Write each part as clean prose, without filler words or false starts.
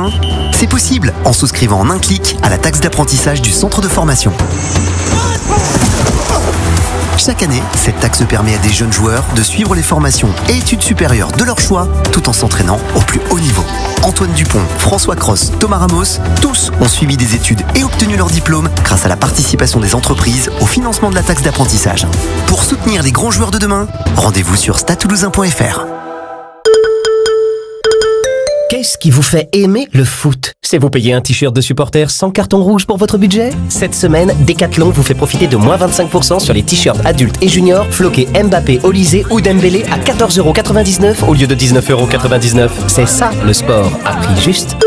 demain? C'est possible en souscrivant en un clic à la taxe d'apprentissage du centre de formation. Chaque année, cette taxe permet à des jeunes joueurs de suivre les formations et études supérieures de leur choix tout en s'entraînant au plus haut niveau. Antoine Dupont, François Cros, Thomas Ramos, tous ont suivi des études et obtenu leur diplôme grâce à la participation des entreprises au financement de la taxe d'apprentissage. Pour soutenir les grands joueurs de demain, rendez-vous sur stadetoulousain.fr. Qu'est-ce qui vous fait aimer le foot? C'est vous payer un t-shirt de supporter sans carton rouge pour votre budget? Cette semaine, Decathlon vous fait profiter de moins 25% sur les t-shirts adultes et juniors floqués Mbappé, Olysée ou Dembélé à 14,99€ au lieu de 19,99€. C'est ça le sport à prix juste.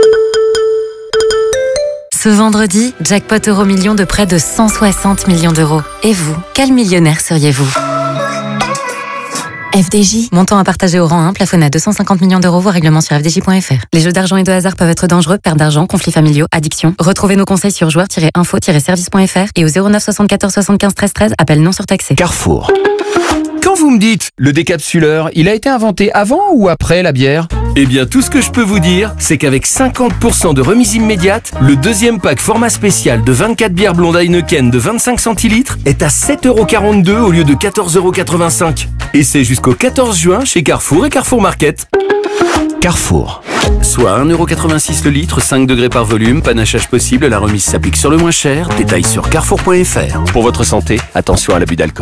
Ce vendredi, jackpot Euro-Million de près de 160 millions d'euros. Et vous, quel millionnaire seriez-vous? FDJ. Montant à partager au rang 1, plafonné à 250 millions d'euros, voire règlement sur fdj.fr. Les jeux d'argent et de hasard peuvent être dangereux, perte d'argent, conflits familiaux, addiction. Retrouvez nos conseils sur joueurs-info-service.fr et au 09 74 75 13 13, appel non surtaxé. Carrefour. Quand vous me dites, le décapsuleur, il a été inventé avant ou après la bière? Eh bien, tout ce que je peux vous dire, c'est qu'avec 50% de remise immédiate, le deuxième pack format spécial de 24 bières blondes Heineken de 25 centilitres est à 7,42€ au lieu de 14,85€. Et c'est jusqu'au 14 juin chez Carrefour et Carrefour Market. Carrefour. Soit 1,86€ le litre, 5 degrés par volume, panachage possible, la remise s'applique sur le moins cher. Détails sur carrefour.fr. Pour votre santé, attention à l'abus d'alcool.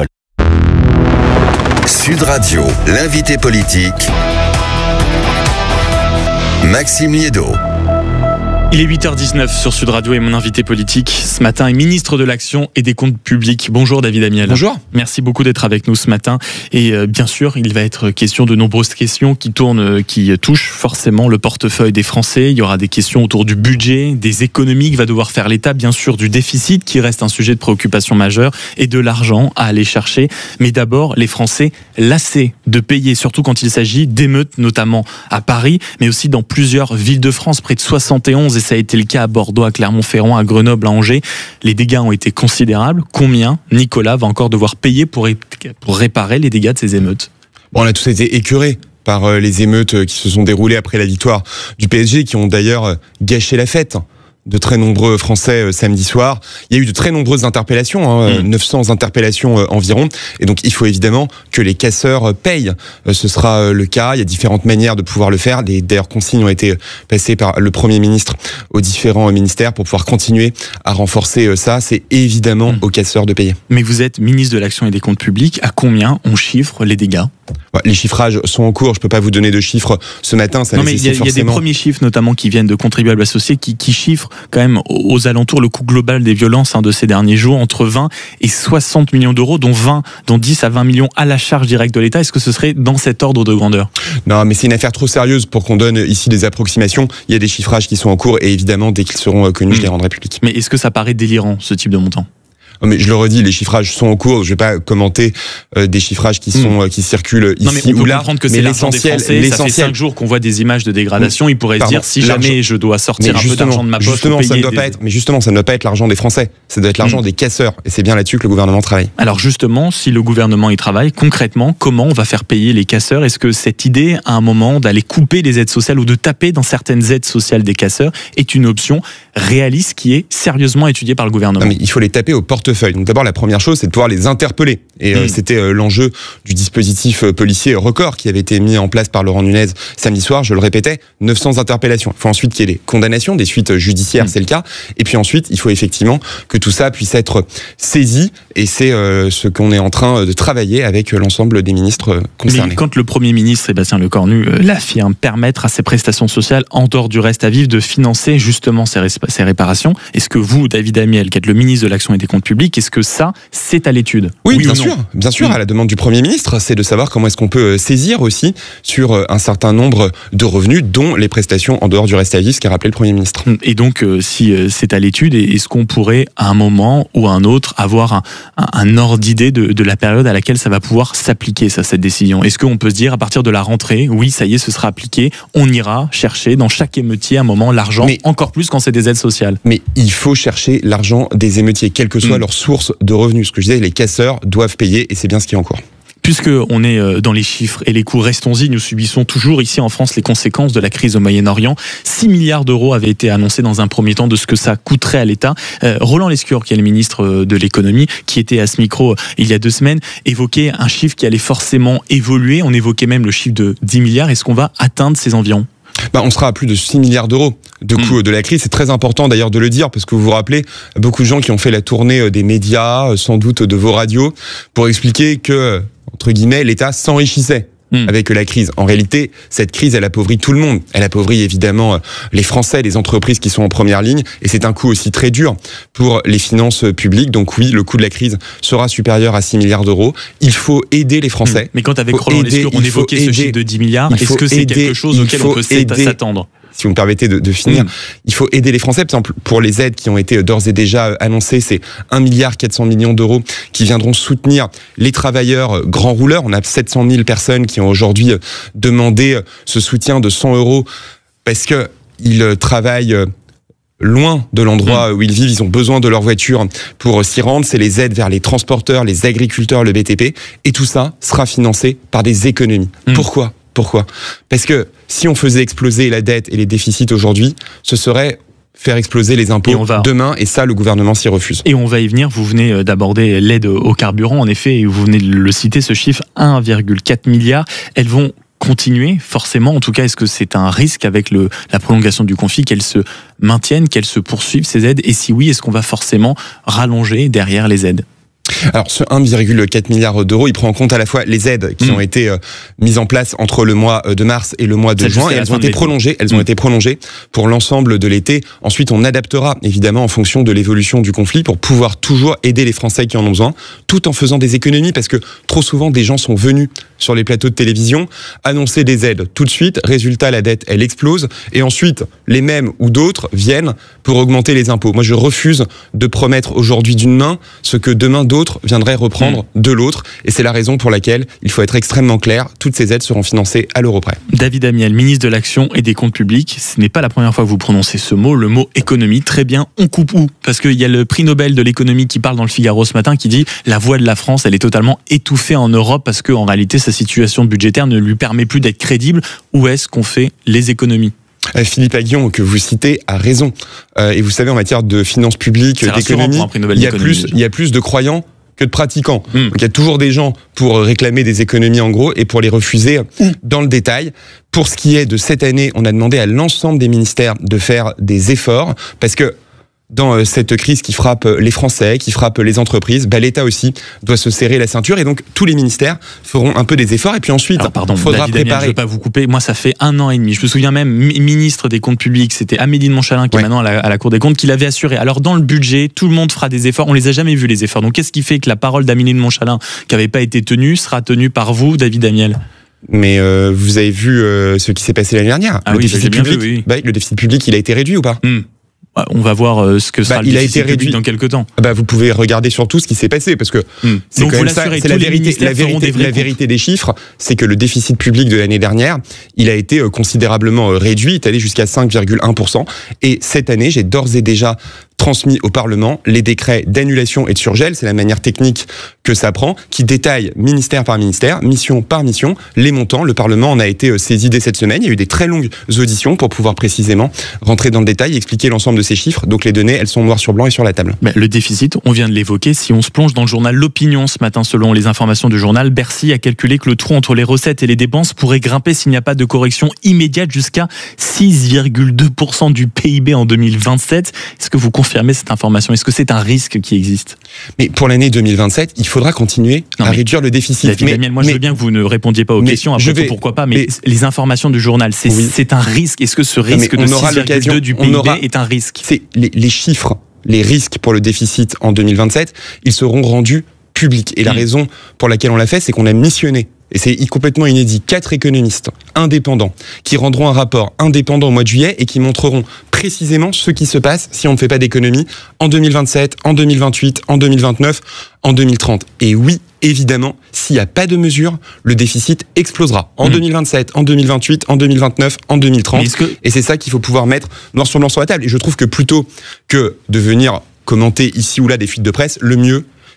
Sud Radio, l'invité politique, Maxime Liédot. Il est 8h19 sur Sud Radio et mon invité politique ce matin est ministre de l'Action et des Comptes Publics. Bonjour David Amiel. Bonjour. Merci beaucoup d'être avec nous ce matin. Et bien sûr, il va être question de nombreuses questions qui touchent forcément le portefeuille des Français. Il y aura des questions autour du budget, des économies que va devoir faire l'État, bien sûr du déficit qui reste un sujet de préoccupation majeure et de l'argent à aller chercher. Mais d'abord, les Français lassés de payer, surtout quand il s'agit d'émeutes, notamment à Paris, mais aussi dans plusieurs villes de France, près de 71. Et ça a été le cas à Bordeaux, à Clermont-Ferrand, à Grenoble, à Angers. Les dégâts ont été considérables. Combien Nicolas va encore devoir payer pour réparer les dégâts de ces émeutes? Bon, on a tous été écœurés par les émeutes qui se sont déroulées après la victoire du PSG, qui ont d'ailleurs gâché la fête de très nombreux Français samedi soir. Il y a eu de très nombreuses interpellations, 900 interpellations environ. Et donc, il faut évidemment que les casseurs payent. Ce sera le cas. Il y a différentes manières de pouvoir le faire. D'ailleurs, consignes ont été passées par le Premier ministre aux différents ministères pour pouvoir continuer à renforcer ça. C'est évidemment aux casseurs de payer. Mais vous êtes ministre de l'Action et des Comptes Publics. À combien on chiffre les dégâts? Les chiffrages sont en cours. Je peux pas vous donner de chiffres ce matin. Ça mais il y a des premiers chiffres, notamment qui viennent de contribuables associés, qui chiffrent quand même aux alentours le coût global des violences de ces derniers jours entre 20 et 60 millions d'euros, dont 10 à 20 millions à la charge directe de l'État. Est-ce que ce serait dans cet ordre de grandeur? Non, mais c'est une affaire trop sérieuse pour qu'on donne ici des approximations. Il y a des chiffrages qui sont en cours et évidemment, dès qu'ils seront connus, je les rendrai publics. Mais est-ce que ça paraît délirant, ce type de montant? Mais je le redis, les chiffrages sont en cours. Je vais pas commenter des chiffrages qui circulent ici ou là. Que mais l'essentiel, ça fait 5 jours qu'on voit des images de dégradation. Il pourrait se dire, si jamais je dois sortir un peu d'argent de ma poche, ça ne doit pas être l'argent des Français. Ça doit être l'argent des casseurs. Et c'est bien là-dessus que le gouvernement travaille. Alors justement, si le gouvernement y travaille, concrètement, comment on va faire payer les casseurs? Est-ce que cette idée, à un moment, d'aller couper les aides sociales ou de taper dans certaines aides sociales des casseurs est une option réaliste qui est sérieusement étudiée par le gouvernement? Non, mais il faut les taper au portefeuille. Donc d'abord, la première chose, c'est de pouvoir les interpeller. Et c'était l'enjeu du dispositif policier record qui avait été mis en place par Laurent Nunez samedi soir. Je le répétais, 900 interpellations. Il faut ensuite qu'il y ait des condamnations, des suites judiciaires, c'est le cas. Et puis ensuite, il faut effectivement que tout ça puisse être saisi. Et c'est ce qu'on est en train de travailler avec l'ensemble des ministres concernés. Mais quand le Premier ministre, Sébastien Lecornu, l'affirme, permettre à ces prestations sociales, en dehors du reste à vivre, de financer justement ces réparations, est-ce que vous, David Amiel, qui êtes le ministre de l'Action et des Comptes Publics, est-ce que ça, c'est à l'étude? Oui, bien sûr, à la demande du Premier ministre, c'est de savoir comment est-ce qu'on peut saisir aussi sur un certain nombre de revenus, dont les prestations en dehors du reste à vivre, ce qu'a rappelé le Premier ministre. Et donc, si c'est à l'étude, est-ce qu'on pourrait, à un moment ou à un autre, avoir un ordre d'idée de la période à laquelle ça va pouvoir s'appliquer, cette décision? Est-ce qu'on peut se dire, à partir de la rentrée, oui, ça y est, ce sera appliqué, on ira chercher dans chaque émeutier, à un moment, l'argent, encore plus quand c'est des aides sociales? Mais il faut chercher l'argent des émeutiers, quelle que soit leur source de revenus. Ce que je disais, les casseurs doivent payer et c'est bien ce qui est en cours. Puisque on est dans les chiffres et les coûts, restons-y, nous subissons toujours ici en France les conséquences de la crise au Moyen-Orient. 6 milliards d'euros avaient été annoncés dans un premier temps de ce que ça coûterait à l'État. Roland Lescure, qui est le ministre de l'économie, qui était à ce micro il y a 2 semaines, évoquait un chiffre qui allait forcément évoluer. On évoquait même le chiffre de 10 milliards. Est-ce qu'on va atteindre ces environs ? On sera à plus de 6 milliards d'euros de coût de la crise. C'est très important d'ailleurs de le dire, parce que vous vous rappelez, beaucoup de gens qui ont fait la tournée des médias, sans doute de vos radios, pour expliquer que, entre guillemets, l'État s'enrichissait avec la crise. En réalité, cette crise, elle appauvrit tout le monde. Elle appauvrit évidemment les Français, les entreprises qui sont en première ligne, et c'est un coût aussi très dur pour les finances publiques. Donc oui, le coût de la crise sera supérieur à 6 milliards d'euros. Il faut aider les Français. Mais quand avec Roland Lescure, on évoquait ce chiffre de 10 milliards, est-ce que c'est quelque chose auquel on peut s'attendre ? Si vous me permettez de finir, il faut aider les Français. Par exemple, pour les aides qui ont été d'ores et déjà annoncées, c'est 1,4 milliard d'euros qui viendront soutenir les travailleurs grands rouleurs. On a 700 000 personnes qui ont aujourd'hui demandé ce soutien de 100 euros parce que ils travaillent loin de l'endroit où ils vivent, ils ont besoin de leur voiture pour s'y rendre. C'est les aides vers les transporteurs, les agriculteurs, le BTP. Et tout ça sera financé par des économies. Pourquoi ? Parce que si on faisait exploser la dette et les déficits aujourd'hui, ce serait faire exploser les impôts demain, et ça, le gouvernement s'y refuse. Et on va y venir. Vous venez d'aborder l'aide au carburant, en effet, et vous venez de le citer, ce chiffre, 1,4 milliard. Elles vont continuer, forcément. En tout cas, est-ce que c'est un risque avec la prolongation du conflit qu'elles se maintiennent, qu'elles se poursuivent, ces aides ? Et si oui, est-ce qu'on va forcément rallonger derrière les aides ? Alors, ce 1,4 milliard d'euros, il prend en compte à la fois les aides qui ont été mises en place entre le mois de mars et le mois de juin, et elles ont été prolongées. Elles ont été prolongées pour l'ensemble de l'été. Ensuite, on adaptera évidemment en fonction de l'évolution du conflit pour pouvoir toujours aider les Français qui en ont besoin, tout en faisant des économies, parce que trop souvent des gens sont venus sur les plateaux de télévision annoncer des aides tout de suite. Résultat, la dette, elle explose, et ensuite les mêmes ou d'autres viennent pour augmenter les impôts. Moi, je refuse de promettre aujourd'hui d'une main ce que demain d'autres viendraient reprendre de l'autre, et c'est la raison pour laquelle il faut être extrêmement clair. Toutes ces aides seront financées à l'euro près. David Amiel, ministre de l'Action et des Comptes Publics, ce n'est pas la première fois que vous prononcez ce mot, le mot économie. Très bien, on coupe où ? Parce qu'il y a le prix Nobel de l'économie qui parle dans le Figaro ce matin, qui dit la voix de la France, elle est totalement étouffée en Europe parce qu'en réalité sa situation budgétaire ne lui permet plus d'être crédible. Où est-ce qu'on fait les économies ? Philippe Aghion, que vous citez, a raison. Et vous savez, en matière de finances publiques, d'économie, il y a plus de croyants que de pratiquants. Donc il y a toujours des gens pour réclamer des économies en gros et pour les refuser dans le détail. Pour ce qui est de cette année, on a demandé à l'ensemble des ministères de faire des efforts, parce que dans cette crise qui frappe les Français, qui frappe les entreprises, l'État aussi doit se serrer la ceinture, et donc tous les ministères feront un peu des efforts, et puis ensuite il faudra préparer. Je ne veux pas vous couper, moi ça fait 1 an et demi, je me souviens même, ministre des Comptes Publics, c'était Amélie de Montchalin qui est maintenant à la Cour des Comptes, qui l'avait assuré. Alors dans le budget, tout le monde fera des efforts, on les a jamais vus les efforts, donc qu'est-ce qui fait que la parole d'Amélie de Montchalin, qui n'avait pas été tenue, sera tenue par vous, David Amiel ? Mais vous avez vu ce qui s'est passé l'année dernière. Le déficit public, il a été réduit ou pas ? On va voir ce que sera le déficit public dans quelques temps. Vous pouvez regarder surtout ce qui s'est passé, parce que c'est donc quand même ça, c'est la vérité. La vérité des chiffres, c'est que le déficit public de l'année dernière, il a été considérablement réduit, il est allé jusqu'à 5,1%. Et cette année, j'ai d'ores et déjà transmis au Parlement les décrets d'annulation et de surgel, c'est la manière technique que ça prend, qui détaille ministère par ministère, mission par mission, les montants. Le Parlement en a été saisi dès cette semaine. Il y a eu des très longues auditions pour pouvoir précisément rentrer dans le détail et expliquer l'ensemble de ces chiffres. Donc les données, elles sont noires sur blanc et sur la table. Le déficit, on vient de l'évoquer. Si on se plonge dans le journal L'Opinion ce matin, selon les informations du journal, Bercy a calculé que le trou entre les recettes et les dépenses pourrait grimper s'il n'y a pas de correction immédiate jusqu'à 6,2% du PIB en 2027. Est-ce que vous confirmez cette information ? Est-ce que c'est un risque qui existe ? Mais pour l'année 2027, il faudra continuer à réduire le déficit. Daniel, je veux bien que vous ne répondiez pas aux questions, après pourquoi pas, mais les informations du journal, c'est un risque. Est-ce que ce risque de 6,2 du PIB est un risque ? C'est les chiffres, les risques pour le déficit en 2027, ils seront rendus publics. Et la raison pour laquelle on l'a fait, c'est qu'on a missionné, et c'est complètement inédit, 4 économistes indépendants qui rendront un rapport indépendant au mois de juillet et qui montreront précisément ce qui se passe si on ne fait pas d'économie en 2027, en 2028, en 2029, en 2030. Et oui, évidemment, s'il n'y a pas de mesure, le déficit explosera en 2027, en 2028, en 2029, en 2030. Et c'est ça qu'il faut pouvoir mettre noir sur blanc sur la table. Et je trouve que plutôt que de venir commenter ici ou là des fuites de presse, le mieux,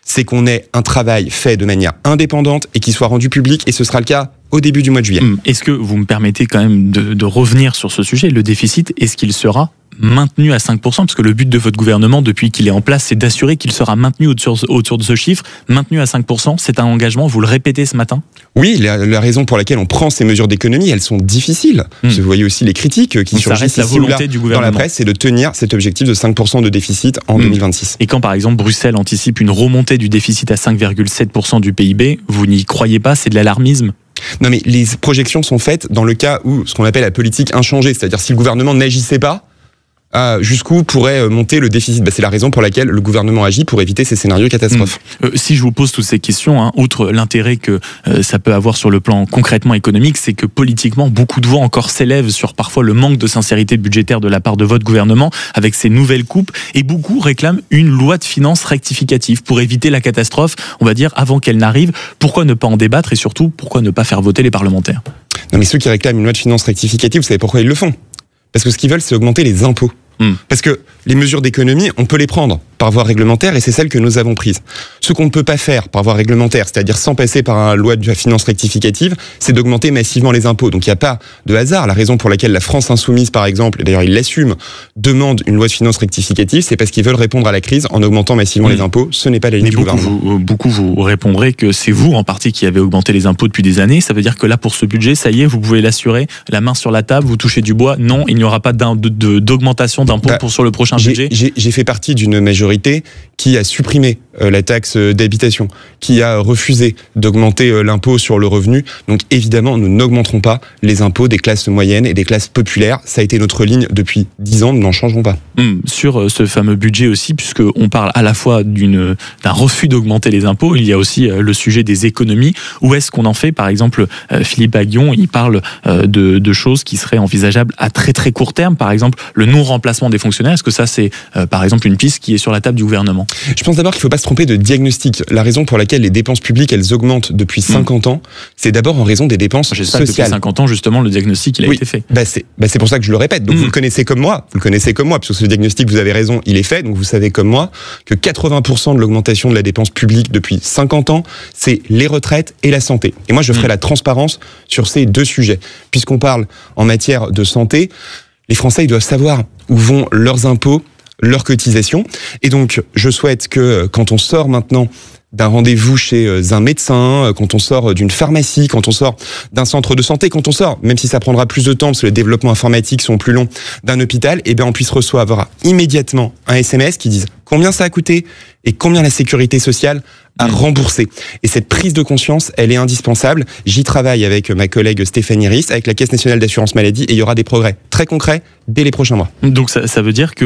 c'est qu'on ait un travail fait de manière indépendante et qui soit rendu public, et ce sera le cas au début du mois de juillet. Est-ce que vous me permettez quand même de revenir sur ce sujet, le déficit, est-ce qu'il sera maintenu à 5%, parce que le but de votre gouvernement depuis qu'il est en place, c'est d'assurer qu'il sera maintenu autour de ce chiffre, maintenu à 5%, c'est un engagement, vous le répétez ce matin ? Oui, la raison pour laquelle on prend ces mesures d'économie, elles sont difficiles. Vous voyez aussi les critiques qui surgissent la volonté du gouvernement dans la presse, c'est de tenir cet objectif de 5% de déficit en 2026. Et quand par exemple Bruxelles anticipe une remontée du déficit à 5,7% du PIB, vous n'y croyez pas, c'est de l'alarmisme ? Non, mais les projections sont faites dans le cas où ce qu'on appelle la politique inchangée, c'est-à-dire si le gouvernement n'agissait pas, jusqu'où pourrait monter le déficit. C'est la raison pour laquelle le gouvernement agit, pour éviter ces scénarios catastrophes. Si je vous pose toutes ces questions, outre l'intérêt que ça peut avoir sur le plan concrètement économique, c'est que politiquement, beaucoup de voix encore s'élèvent sur parfois le manque de sincérité budgétaire de la part de votre gouvernement avec ces nouvelles coupes, et beaucoup réclament une loi de finances rectificative pour éviter la catastrophe, on va dire, avant qu'elle n'arrive. Pourquoi ne pas en débattre, et surtout, pourquoi ne pas faire voter les parlementaires ? Non, mais ceux qui réclament une loi de finances rectificative, vous savez pourquoi ils le font ? Parce que ce qu'ils veulent, c'est augmenter les impôts. Parce que les mesures d'économie, on peut les prendre par voie réglementaire, et c'est celle que nous avons prise. Ce qu'on ne peut pas faire par voie réglementaire, c'est-à-dire sans passer par une loi de finances rectificative, c'est d'augmenter massivement les impôts. Donc il n'y a pas de hasard. La raison pour laquelle la France insoumise, par exemple, et d'ailleurs ils l'assument, demande une loi de finances rectificative, c'est parce qu'ils veulent répondre à la crise en augmentant massivement les impôts. Ce n'est pas la ligne du gouvernement. Beaucoup vous répondrez que c'est vous en partie qui avez augmenté les impôts depuis des années. Ça veut dire que là, pour ce budget, ça y est, vous pouvez l'assurer, la main sur la table, vous touchez du bois. Non, il n'y aura pas d'augmentation d'impôts sur le prochain budget. J'ai fait partie d'une majorité qui a supprimé la taxe d'habitation, qui a refusé d'augmenter l'impôt sur le revenu. Donc évidemment, nous n'augmenterons pas les impôts des classes moyennes et des classes populaires. Ça a été notre ligne depuis 10 ans, nous n'en changerons pas. Sur ce fameux budget aussi, puisqu'on parle à la fois d'un refus d'augmenter les impôts, il y a aussi le sujet des économies. Où est-ce qu'on en fait ? Par exemple, Philippe Aghion, il parle de choses qui seraient envisageables à très très court terme. Par exemple, le non-remplacement des fonctionnaires. Est-ce que ça, c'est par exemple une piste qui est sur la table du gouvernement ? Je pense d'abord qu'il ne faut pas se tromper de diagnostic. La raison pour laquelle les dépenses publiques, elles augmentent depuis 50 ans, c'est d'abord en raison des dépenses sociales. Depuis 50 ans, justement, le diagnostic, il a été fait. C'est pour ça que je le répète. Donc vous le connaissez comme moi. Vous le connaissez comme moi, parce que ce diagnostic, vous avez raison, il est fait. Donc vous savez comme moi que 80% de l'augmentation de la dépense publique depuis 50 ans, c'est les retraites et la santé. Et moi, je ferai la transparence sur ces deux sujets. Puisqu'on parle en matière de santé, les Français, ils doivent savoir où vont leurs impôts, leurs cotisations. Et donc, je souhaite que quand on sort maintenant d'un rendez-vous chez un médecin, quand on sort d'une pharmacie, quand on sort d'un centre de santé, quand on sort, même si ça prendra plus de temps parce que les développements informatiques sont plus longs, d'un hôpital, eh bien on puisse recevoir immédiatement un SMS qui dise combien ça a coûté et combien la sécurité sociale a remboursé. Et cette prise de conscience, elle est indispensable. J'y travaille avec ma collègue Stéphanie Ries, avec la Caisse nationale d'assurance maladie, et il y aura des progrès très concrets dès les prochains mois. Donc ça veut dire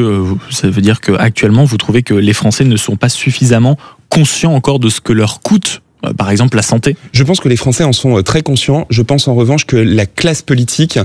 que actuellement vous trouvez que les Français ne sont pas suffisamment conscients encore de ce que leur coûte, par exemple, la santé ? Je pense que les Français en sont très conscients. Je pense en revanche que la classe politique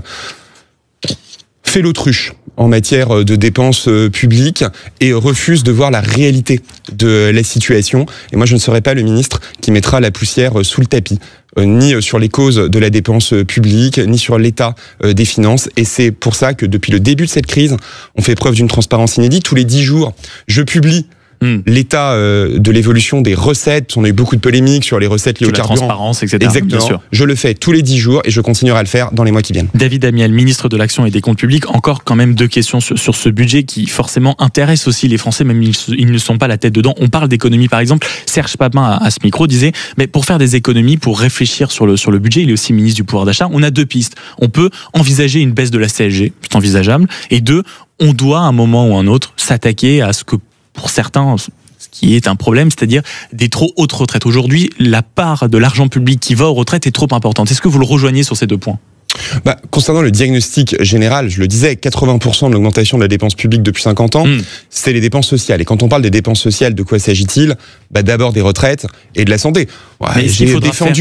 fait l'autruche en matière de dépenses publiques et refuse de voir la réalité de la situation. Et moi, je ne serai pas le ministre qui mettra la poussière sous le tapis, ni sur les causes de la dépense publique, ni sur l'état des finances. Et c'est pour ça que depuis le début de cette crise, on fait preuve d'une transparence inédite. Tous les 10 jours, je publie l'état de l'évolution des recettes. On a eu beaucoup de polémiques sur les recettes liées au carburant. La transparence, etc. Exactement. Bien sûr. Je le fais tous les 10 jours et je continuerai à le faire dans les mois qui viennent. David Amiel, ministre de l'Action et des Comptes Publics. Encore quand même deux questions sur ce budget qui forcément intéresse aussi les Français, même ils ne sont pas la tête dedans. On parle d'économie par exemple. Serge Papin à ce micro disait, mais pour faire des économies, pour réfléchir sur le budget, il est aussi ministre du pouvoir d'achat. On a deux pistes. On peut envisager une baisse de la CSG, c'est envisageable. Et deux, on doit à un moment ou un autre s'attaquer à ce que pour certains, ce qui est un problème, c'est-à-dire des trop hautes retraites. Aujourd'hui, la part de l'argent public qui va aux retraites est trop importante. Est-ce que vous le rejoignez sur ces deux points ? Concernant le diagnostic général, je le disais, 80% de l'augmentation de la dépense publique depuis 50 ans, c'est les dépenses sociales. Et quand on parle des dépenses sociales, de quoi s'agit-il ? D'abord des retraites et de la santé. J'ai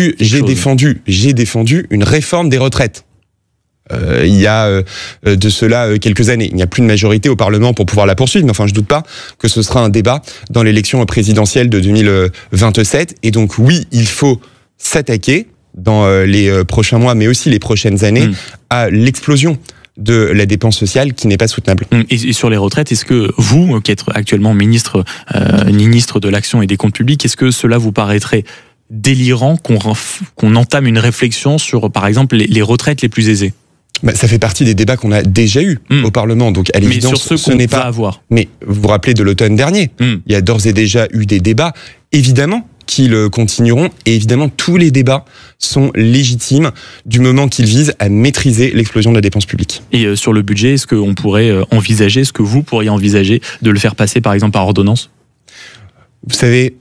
défendu une réforme des retraites. Il y a de cela quelques années. Il n'y a plus de majorité au Parlement pour pouvoir la poursuivre, mais enfin je doute pas que ce sera un débat dans l'élection présidentielle de 2027. Et donc oui, il faut s'attaquer dans les prochains mois, mais aussi les prochaines années, à l'explosion de la dépense sociale qui n'est pas soutenable. Et sur les retraites, est-ce que vous, qui êtes actuellement ministre de l'Action et des Comptes Publics, est-ce que cela vous paraîtrait délirant qu'on entame une réflexion sur, par exemple, les retraites les plus aisées? Ça fait partie des débats qu'on a déjà eus au Parlement, donc à l'évidence, mais sur ce qu'on n'est va pas avoir. Mais vous vous rappelez de l'automne dernier, il y a d'ores et déjà eu des débats, évidemment qu'ils continueront, et évidemment tous les débats sont légitimes du moment qu'ils visent à maîtriser l'explosion de la dépense publique. Et sur le budget, est-ce qu'on pourrait envisager, est-ce que vous pourriez envisager de le faire passer par exemple par ordonnance? Vous savez,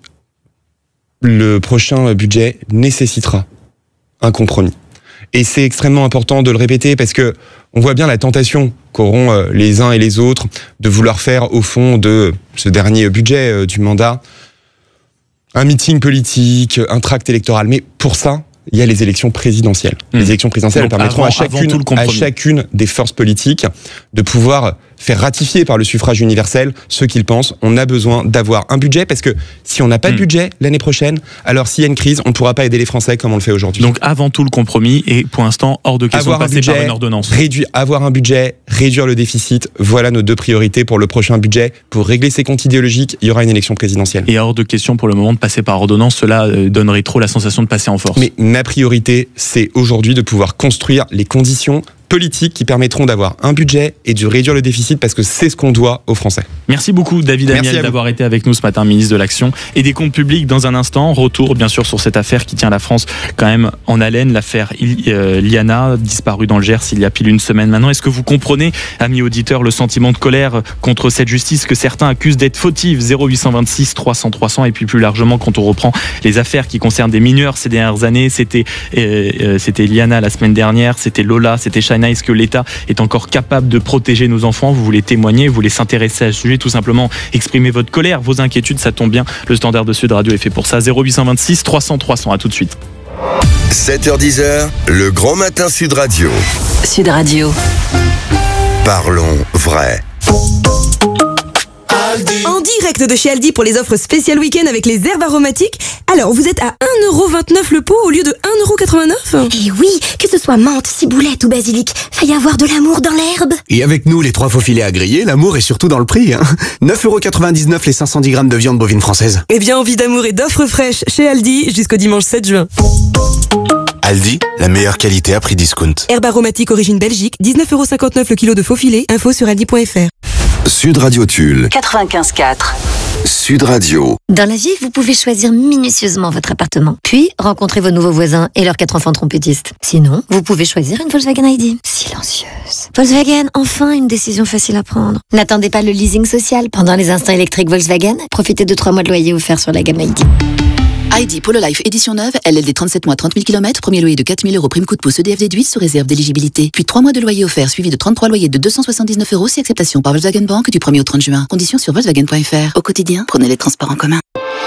le prochain budget nécessitera un compromis. Et c'est extrêmement important de le répéter parce que on voit bien la tentation qu'auront les uns et les autres de vouloir faire au fond de ce dernier budget du mandat un meeting politique, un tract électoral. Mais pour ça, il y a les élections présidentielles. Les élections présidentielles permettront à chacune des forces politiques de pouvoir faire ratifier par le suffrage universel ce qu'ils pensent. On a besoin d'avoir un budget parce que si on n'a pas de budget l'année prochaine, alors s'il y a une crise, on ne pourra pas aider les Français comme on le fait aujourd'hui. Donc avant tout le compromis et pour l'instant hors de question de passer par une ordonnance. Avoir un budget, réduire le déficit, voilà nos deux priorités pour le prochain budget. Pour régler ces comptes idéologiques, il y aura une élection présidentielle. Et hors de question pour le moment de passer par ordonnance, cela donnerait trop la sensation de passer en force. Mais ma priorité, c'est aujourd'hui de pouvoir construire les conditions politiques qui permettront d'avoir un budget et de réduire le déficit parce que c'est ce qu'on doit aux Français. Merci beaucoup David Amiel d'avoir été avec nous ce matin, ministre de l'Action et des Comptes Publics. Dans un instant, retour bien sûr sur cette affaire qui tient la France quand même en haleine, l'affaire Liana, disparue dans le Gers il y a pile une semaine maintenant. Est-ce que vous comprenez, amis auditeurs, le sentiment de colère contre cette justice que certains accusent d'être fautive? 0826 300 300 et puis plus largement quand on reprend les affaires qui concernent des mineurs ces dernières années, c'était Liana la semaine dernière, c'était Lola, c'était China. Est-ce que l'État est encore capable de protéger nos enfants? Vous voulez témoigner, vous voulez s'intéresser à ce sujet, tout simplement exprimer votre colère, vos inquiétudes, ça tombe bien. Le standard de Sud Radio est fait pour ça. 0826 300 300, à tout de suite. 7h10, le grand matin Sud Radio. Sud Radio. Parlons vrai. En direct de chez Aldi pour les offres spéciales week-end avec les herbes aromatiques. Alors, vous êtes à 1,29€ le pot au lieu de 1,89€. Et oui, que ce soit menthe, ciboulette ou basilic, va y avoir de l'amour dans l'herbe. Et avec nous, les 3 faux filets à griller, l'amour est surtout dans le prix. 9,99€ les 510 grammes de viande bovine française. Eh bien, envie d'amour et d'offres fraîches chez Aldi jusqu'au dimanche 7 juin. Aldi, la meilleure qualité à prix discount. Herbe aromatique origine Belgique, 19,59€ le kilo de faux filets. Info sur aldi.fr. Sud Radio Tulle. 95.4. Sud Radio. Dans la vie, vous pouvez choisir minutieusement votre appartement, puis rencontrer vos nouveaux voisins et leurs 4 enfants trompettistes. Sinon, vous pouvez choisir une Volkswagen ID. Silencieuse. Volkswagen, enfin une décision facile à prendre. N'attendez pas le leasing social. Pendant les instants électriques Volkswagen, profitez de 3 mois de loyer offerts sur la gamme ID. ID Polo Life édition neuve, LLD 37 mois 30 000 km, premier loyer de 4 000 €, prime coup de pouce EDF déduit sous réserve d'éligibilité. Puis 3 mois de loyer offert suivi de 33 loyers de 279 € si acceptation par Volkswagen Bank du 1er au 30 juin. Conditions sur Volkswagen.fr. Au quotidien, prenez les transports en commun.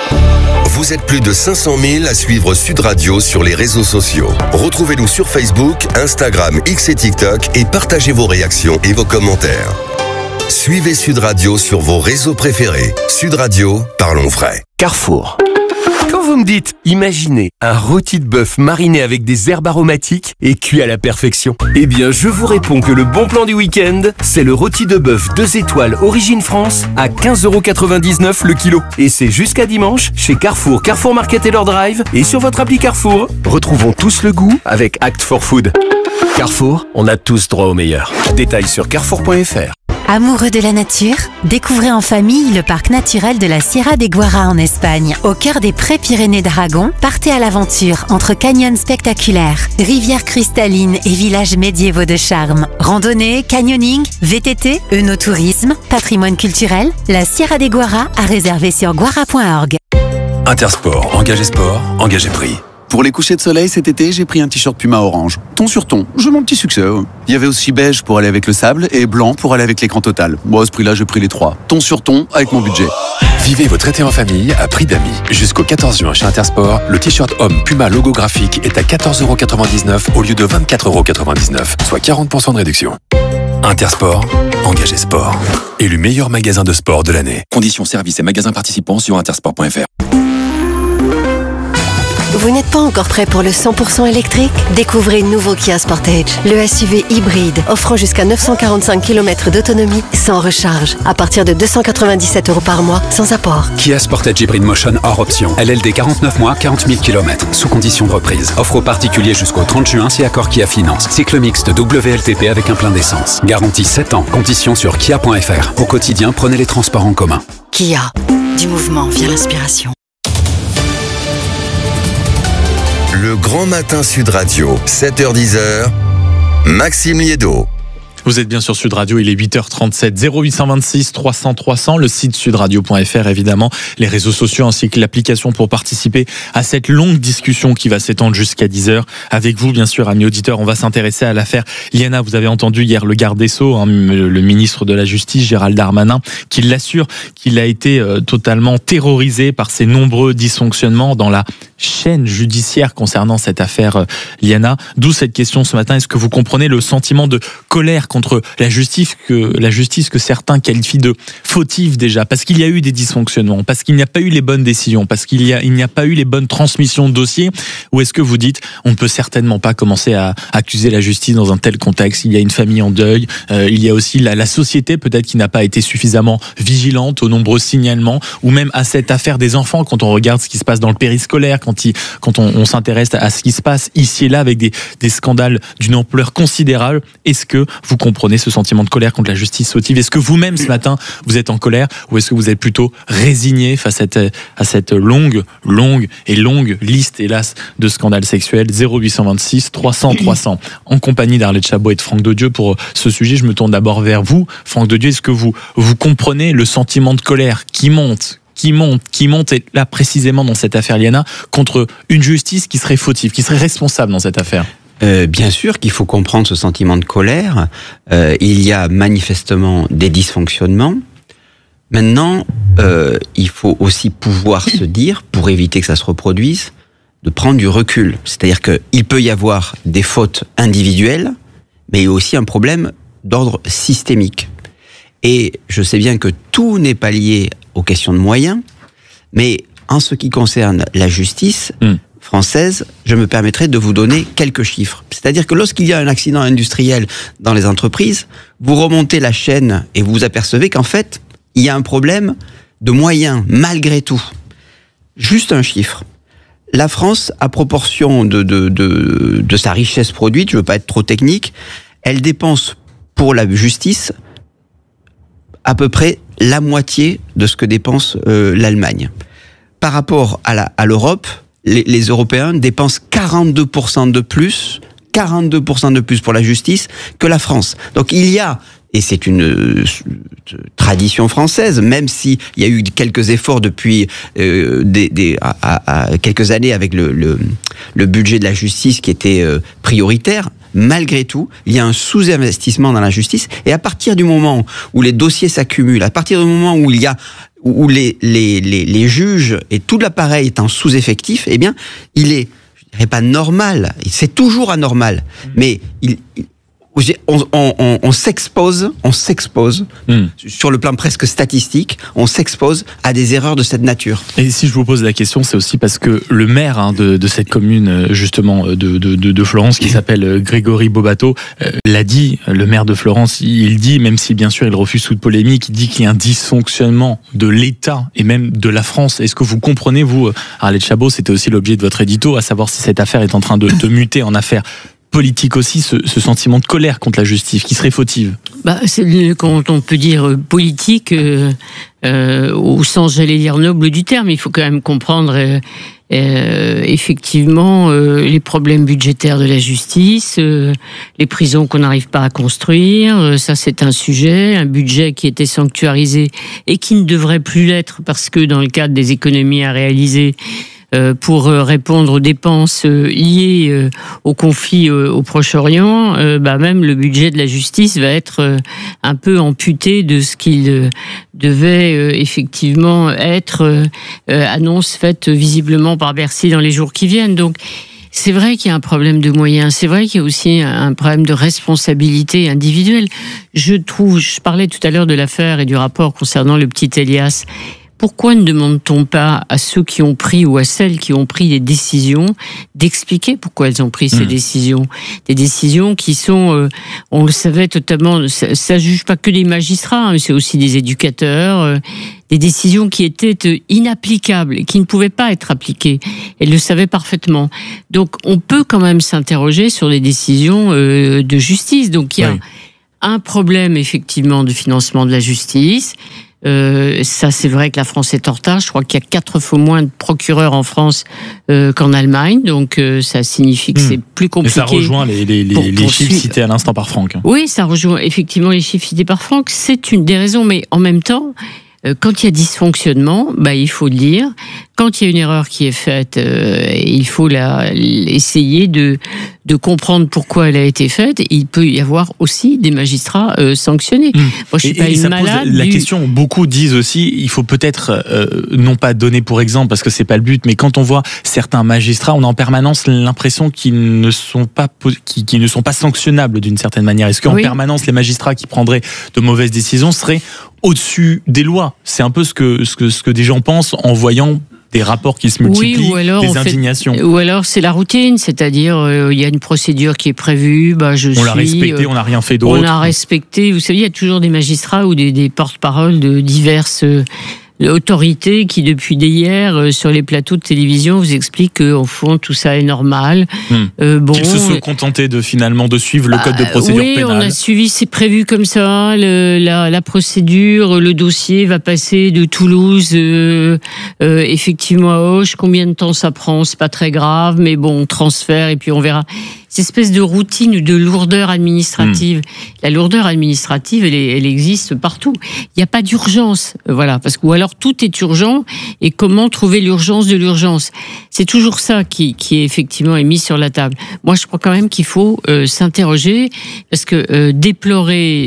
Vous êtes plus de 500 000 à suivre Sud Radio sur les réseaux sociaux. Retrouvez-nous sur Facebook, Instagram, X et TikTok et partagez vos réactions et vos commentaires. Suivez Sud Radio sur vos réseaux préférés. Sud Radio, parlons vrai. Carrefour. Quand vous me dites, imaginez un rôti de bœuf mariné avec des herbes aromatiques et cuit à la perfection, eh bien je vous réponds que le bon plan du week-end, c'est le rôti de bœuf 2 étoiles Origine France à 15,99€ le kilo. Et c'est jusqu'à dimanche chez Carrefour, Carrefour Market et leur Drive et sur votre appli Carrefour. Retrouvons tous le goût avec Act for Food. Carrefour, on a tous droit au meilleur. Détails sur carrefour.fr. Amoureux de la nature, découvrez en famille le parc naturel de la Sierra de Guara en Espagne. Au cœur des prés-Pyrénées d'Aragon, partez à l'aventure entre canyons spectaculaires, rivières cristallines et villages médiévaux de charme. Randonnée, canyoning, VTT, œnotourisme, patrimoine culturel, la Sierra de Guara à réserver sur guara.org. Intersport, engagé sport, engagé prix. Pour les couchers de soleil cet été, j'ai pris un t-shirt Puma orange. Ton sur ton, j'ai mon petit succès. Il y avait aussi beige pour aller avec le sable et blanc pour aller avec l'écran total. Moi, à ce prix-là, j'ai pris les 3. Ton sur ton avec mon budget. Vivez votre été en famille à prix d'amis. Jusqu'au 14 juin chez Intersport, le t-shirt homme Puma logo graphique est à 14,99€ au lieu de 24,99€, soit 40% de réduction. Intersport, engagé sport. Élu meilleur magasin de sport de l'année. Conditions, services et magasins participants sur intersport.fr. Vous n'êtes pas encore prêt pour le 100% électrique? Découvrez nouveau Kia Sportage, le SUV hybride, offrant jusqu'à 945 km d'autonomie sans recharge, à partir de 297 € par mois, sans apport. Kia Sportage Hybrid Motion hors option. LLD 49 mois, 40 000 km, sous condition de reprise. Offre aux particuliers jusqu'au 30 juin si accord Kia Finance. Cycle mixte WLTP avec un plein d'essence. Garantie 7 ans. Conditions sur kia.fr. Au quotidien, prenez les transports en commun. Kia, du mouvement vient l'inspiration. Le Grand Matin Sud Radio, 7h-10h, Maxime Liédo. Vous êtes bien sur Sud Radio, il est 8h37, 0826 300 300, le site sudradio.fr évidemment, les réseaux sociaux ainsi que l'application pour participer à cette longue discussion qui va s'étendre jusqu'à 10h. Avec vous bien sûr, amis auditeurs, on va s'intéresser à l'affaire Liana. Vous avez entendu hier le garde des Sceaux, le ministre de la Justice, Gérald Darmanin, qui l'assure qu'il a été totalement terrorisé par ces nombreux dysfonctionnements dans la chaîne judiciaire concernant cette affaire Liana. D'où cette question ce matin, est-ce que vous comprenez le sentiment de colère contre la justice que certains qualifient de fautive déjà, parce qu'il y a eu des dysfonctionnements, parce qu'il n'y a pas eu les bonnes décisions, parce qu'il n'y a pas eu les bonnes transmissions de dossiers? Ou est-ce que vous dites on ne peut certainement pas commencer à accuser la justice dans un tel contexte? Il y a une famille en deuil, il y a aussi la société peut-être qui n'a pas été suffisamment vigilante aux nombreux signalements, ou même à cette affaire des enfants, quand on regarde ce qui se passe dans le périscolaire, quand on s'intéresse à ce qui se passe ici et là avec des scandales d'une ampleur considérable. Est-ce que vous comprenez ce sentiment de colère contre la justice fautive? Est-ce que vous-même ce matin vous êtes en colère, ou est-ce que vous êtes plutôt résigné face à cette longue liste, hélas, de scandales sexuels? 0826 300 300. En compagnie d'Arlette Chabot et de Franck Dedieu pour ce sujet, je me tourne d'abord vers vous, Franck Dedieu. Est-ce que vous comprenez le sentiment de colère qui monte, et là précisément dans cette affaire Liana, contre une justice qui serait fautive, qui serait responsable dans cette affaire? Bien sûr qu'il faut comprendre ce sentiment de colère. Il y a manifestement des dysfonctionnements. Maintenant, il faut aussi pouvoir se dire, pour éviter que ça se reproduise, de prendre du recul. C'est-à-dire qu'il peut y avoir des fautes individuelles, mais il y a aussi un problème d'ordre systémique. Et je sais bien que tout n'est pas lié aux questions de moyens, mais en ce qui concerne la justice française, je me permettrai de vous donner quelques chiffres. C'est-à-dire que lorsqu'il y a un accident industriel dans les entreprises, vous remontez la chaîne et vous vous apercevez qu'en fait, il y a un problème de moyens, malgré tout. Juste un chiffre. La France, à proportion de sa richesse produite, je ne veux pas être trop technique, elle dépense pour la justice à peu près la moitié de ce que dépense l'Allemagne. Par rapport à l'Europe, les Européens dépensent 42% de plus pour la justice que la France. Donc il y a, et c'est une tradition française, même s'il y a eu quelques efforts depuis quelques années avec le budget de la justice qui était prioritaire, malgré tout, il y a un sous-investissement dans la justice. Et à partir du moment où les dossiers s'accumulent, à partir du moment où où les juges et tout l'appareil est en sous-effectif, eh bien, il est, je dirais pas normal, c'est toujours anormal, mais on s'expose sur le plan presque statistique, on s'expose à des erreurs de cette nature. Et si je vous pose la question, c'est aussi parce que le maire de cette commune, justement, de Florence, qui s'appelle Grégory Bobato, l'a dit, le maire de Florence, il dit, même si bien sûr il refuse toute polémique, il dit qu'il y a un dysfonctionnement de l'État et même de la France. Est-ce que vous comprenez, vous, Arlette Chabot, c'était aussi l'objet de votre édito, à savoir si cette affaire est en train de muter en affaire politique aussi, ce sentiment de colère contre la justice qui serait fautive? C'est quand on peut dire politique au sens, j'allais dire, noble du terme. Il faut quand même comprendre effectivement les problèmes budgétaires de la justice, les prisons qu'on n'arrive pas à construire. Ça, c'est un sujet, un budget qui était sanctuarisé et qui ne devrait plus l'être parce que dans le cadre des économies à réaliser, pour répondre aux dépenses liées au conflit au Proche-Orient, même le budget de la justice va être un peu amputé de ce qu'il devait effectivement être, annonce faite visiblement par Bercy dans les jours qui viennent. Donc c'est vrai qu'il y a un problème de moyens, c'est vrai qu'il y a aussi un problème de responsabilité individuelle. Je parlais tout à l'heure de l'affaire et du rapport concernant le petit Elias. pourquoi ne demande-t-on pas à ceux qui ont pris ou à celles qui ont pris des décisions d'expliquer pourquoi elles ont pris ces décisions? Des décisions qui sont, on le savait totalement, ça juge pas que les magistrats, hein, c'est aussi des éducateurs, des décisions qui étaient inapplicables et qui ne pouvaient pas être appliquées. Elles le savaient parfaitement. Donc on peut quand même s'interroger sur les décisions de justice. Donc il y a un problème effectivement de financement de la justice. Ça, c'est vrai que la France est en retard. Je crois qu'il y a 4 fois moins de procureurs en France qu'en Allemagne. Donc, ça signifie que c'est plus compliqué. Et ça rejoint les chiffres cités à l'instant par Franck. Oui, ça rejoint effectivement les chiffres cités par Franck. C'est une des raisons. Mais en même temps, quand il y a dysfonctionnement, il faut le dire. Quand il y a une erreur qui est faite, il faut essayer de comprendre pourquoi elle a été faite. Il peut y avoir aussi des magistrats sanctionnés. Moi, je suis pas une malade. La question, beaucoup disent aussi, il faut peut-être non pas donner pour exemple parce que c'est pas le but, mais quand on voit certains magistrats, on a en permanence l'impression qu'ils ne sont pas sanctionnables d'une certaine manière. Est-ce qu'en permanence les magistrats qui prendraient de mauvaises décisions seraient au-dessus des lois? C'est un peu ce que des gens pensent en voyant des rapports qui se multiplient, des indignations. Ou alors c'est la routine, c'est-à-dire il y a une procédure qui est prévue, on l'a respectée, on n'a rien fait d'autre. On l'a respectée. Vous savez, il y a toujours des magistrats ou des porte-paroles de diverses autorités qui, depuis d'hier, sur les plateaux de télévision, vous expliquent qu'au fond, tout ça est normal. Qu'ils se sont contentés finalement de suivre le code de procédure pénale. Oui, on a suivi, c'est prévu comme ça, la procédure, le dossier va passer de Toulouse, effectivement à Auch. Combien de temps ça prend? C'est pas très grave, mais bon, on transfère et puis on verra. Cette espèce de routine ou de lourdeur administrative. La lourdeur administrative, elle existe partout. Il n'y a pas d'urgence, voilà, ou alors tout est urgent. Et comment trouver l'urgence de l'urgence? C'est toujours ça qui est effectivement mis sur la table. Moi, je crois quand même qu'il faut s'interroger parce que déplorer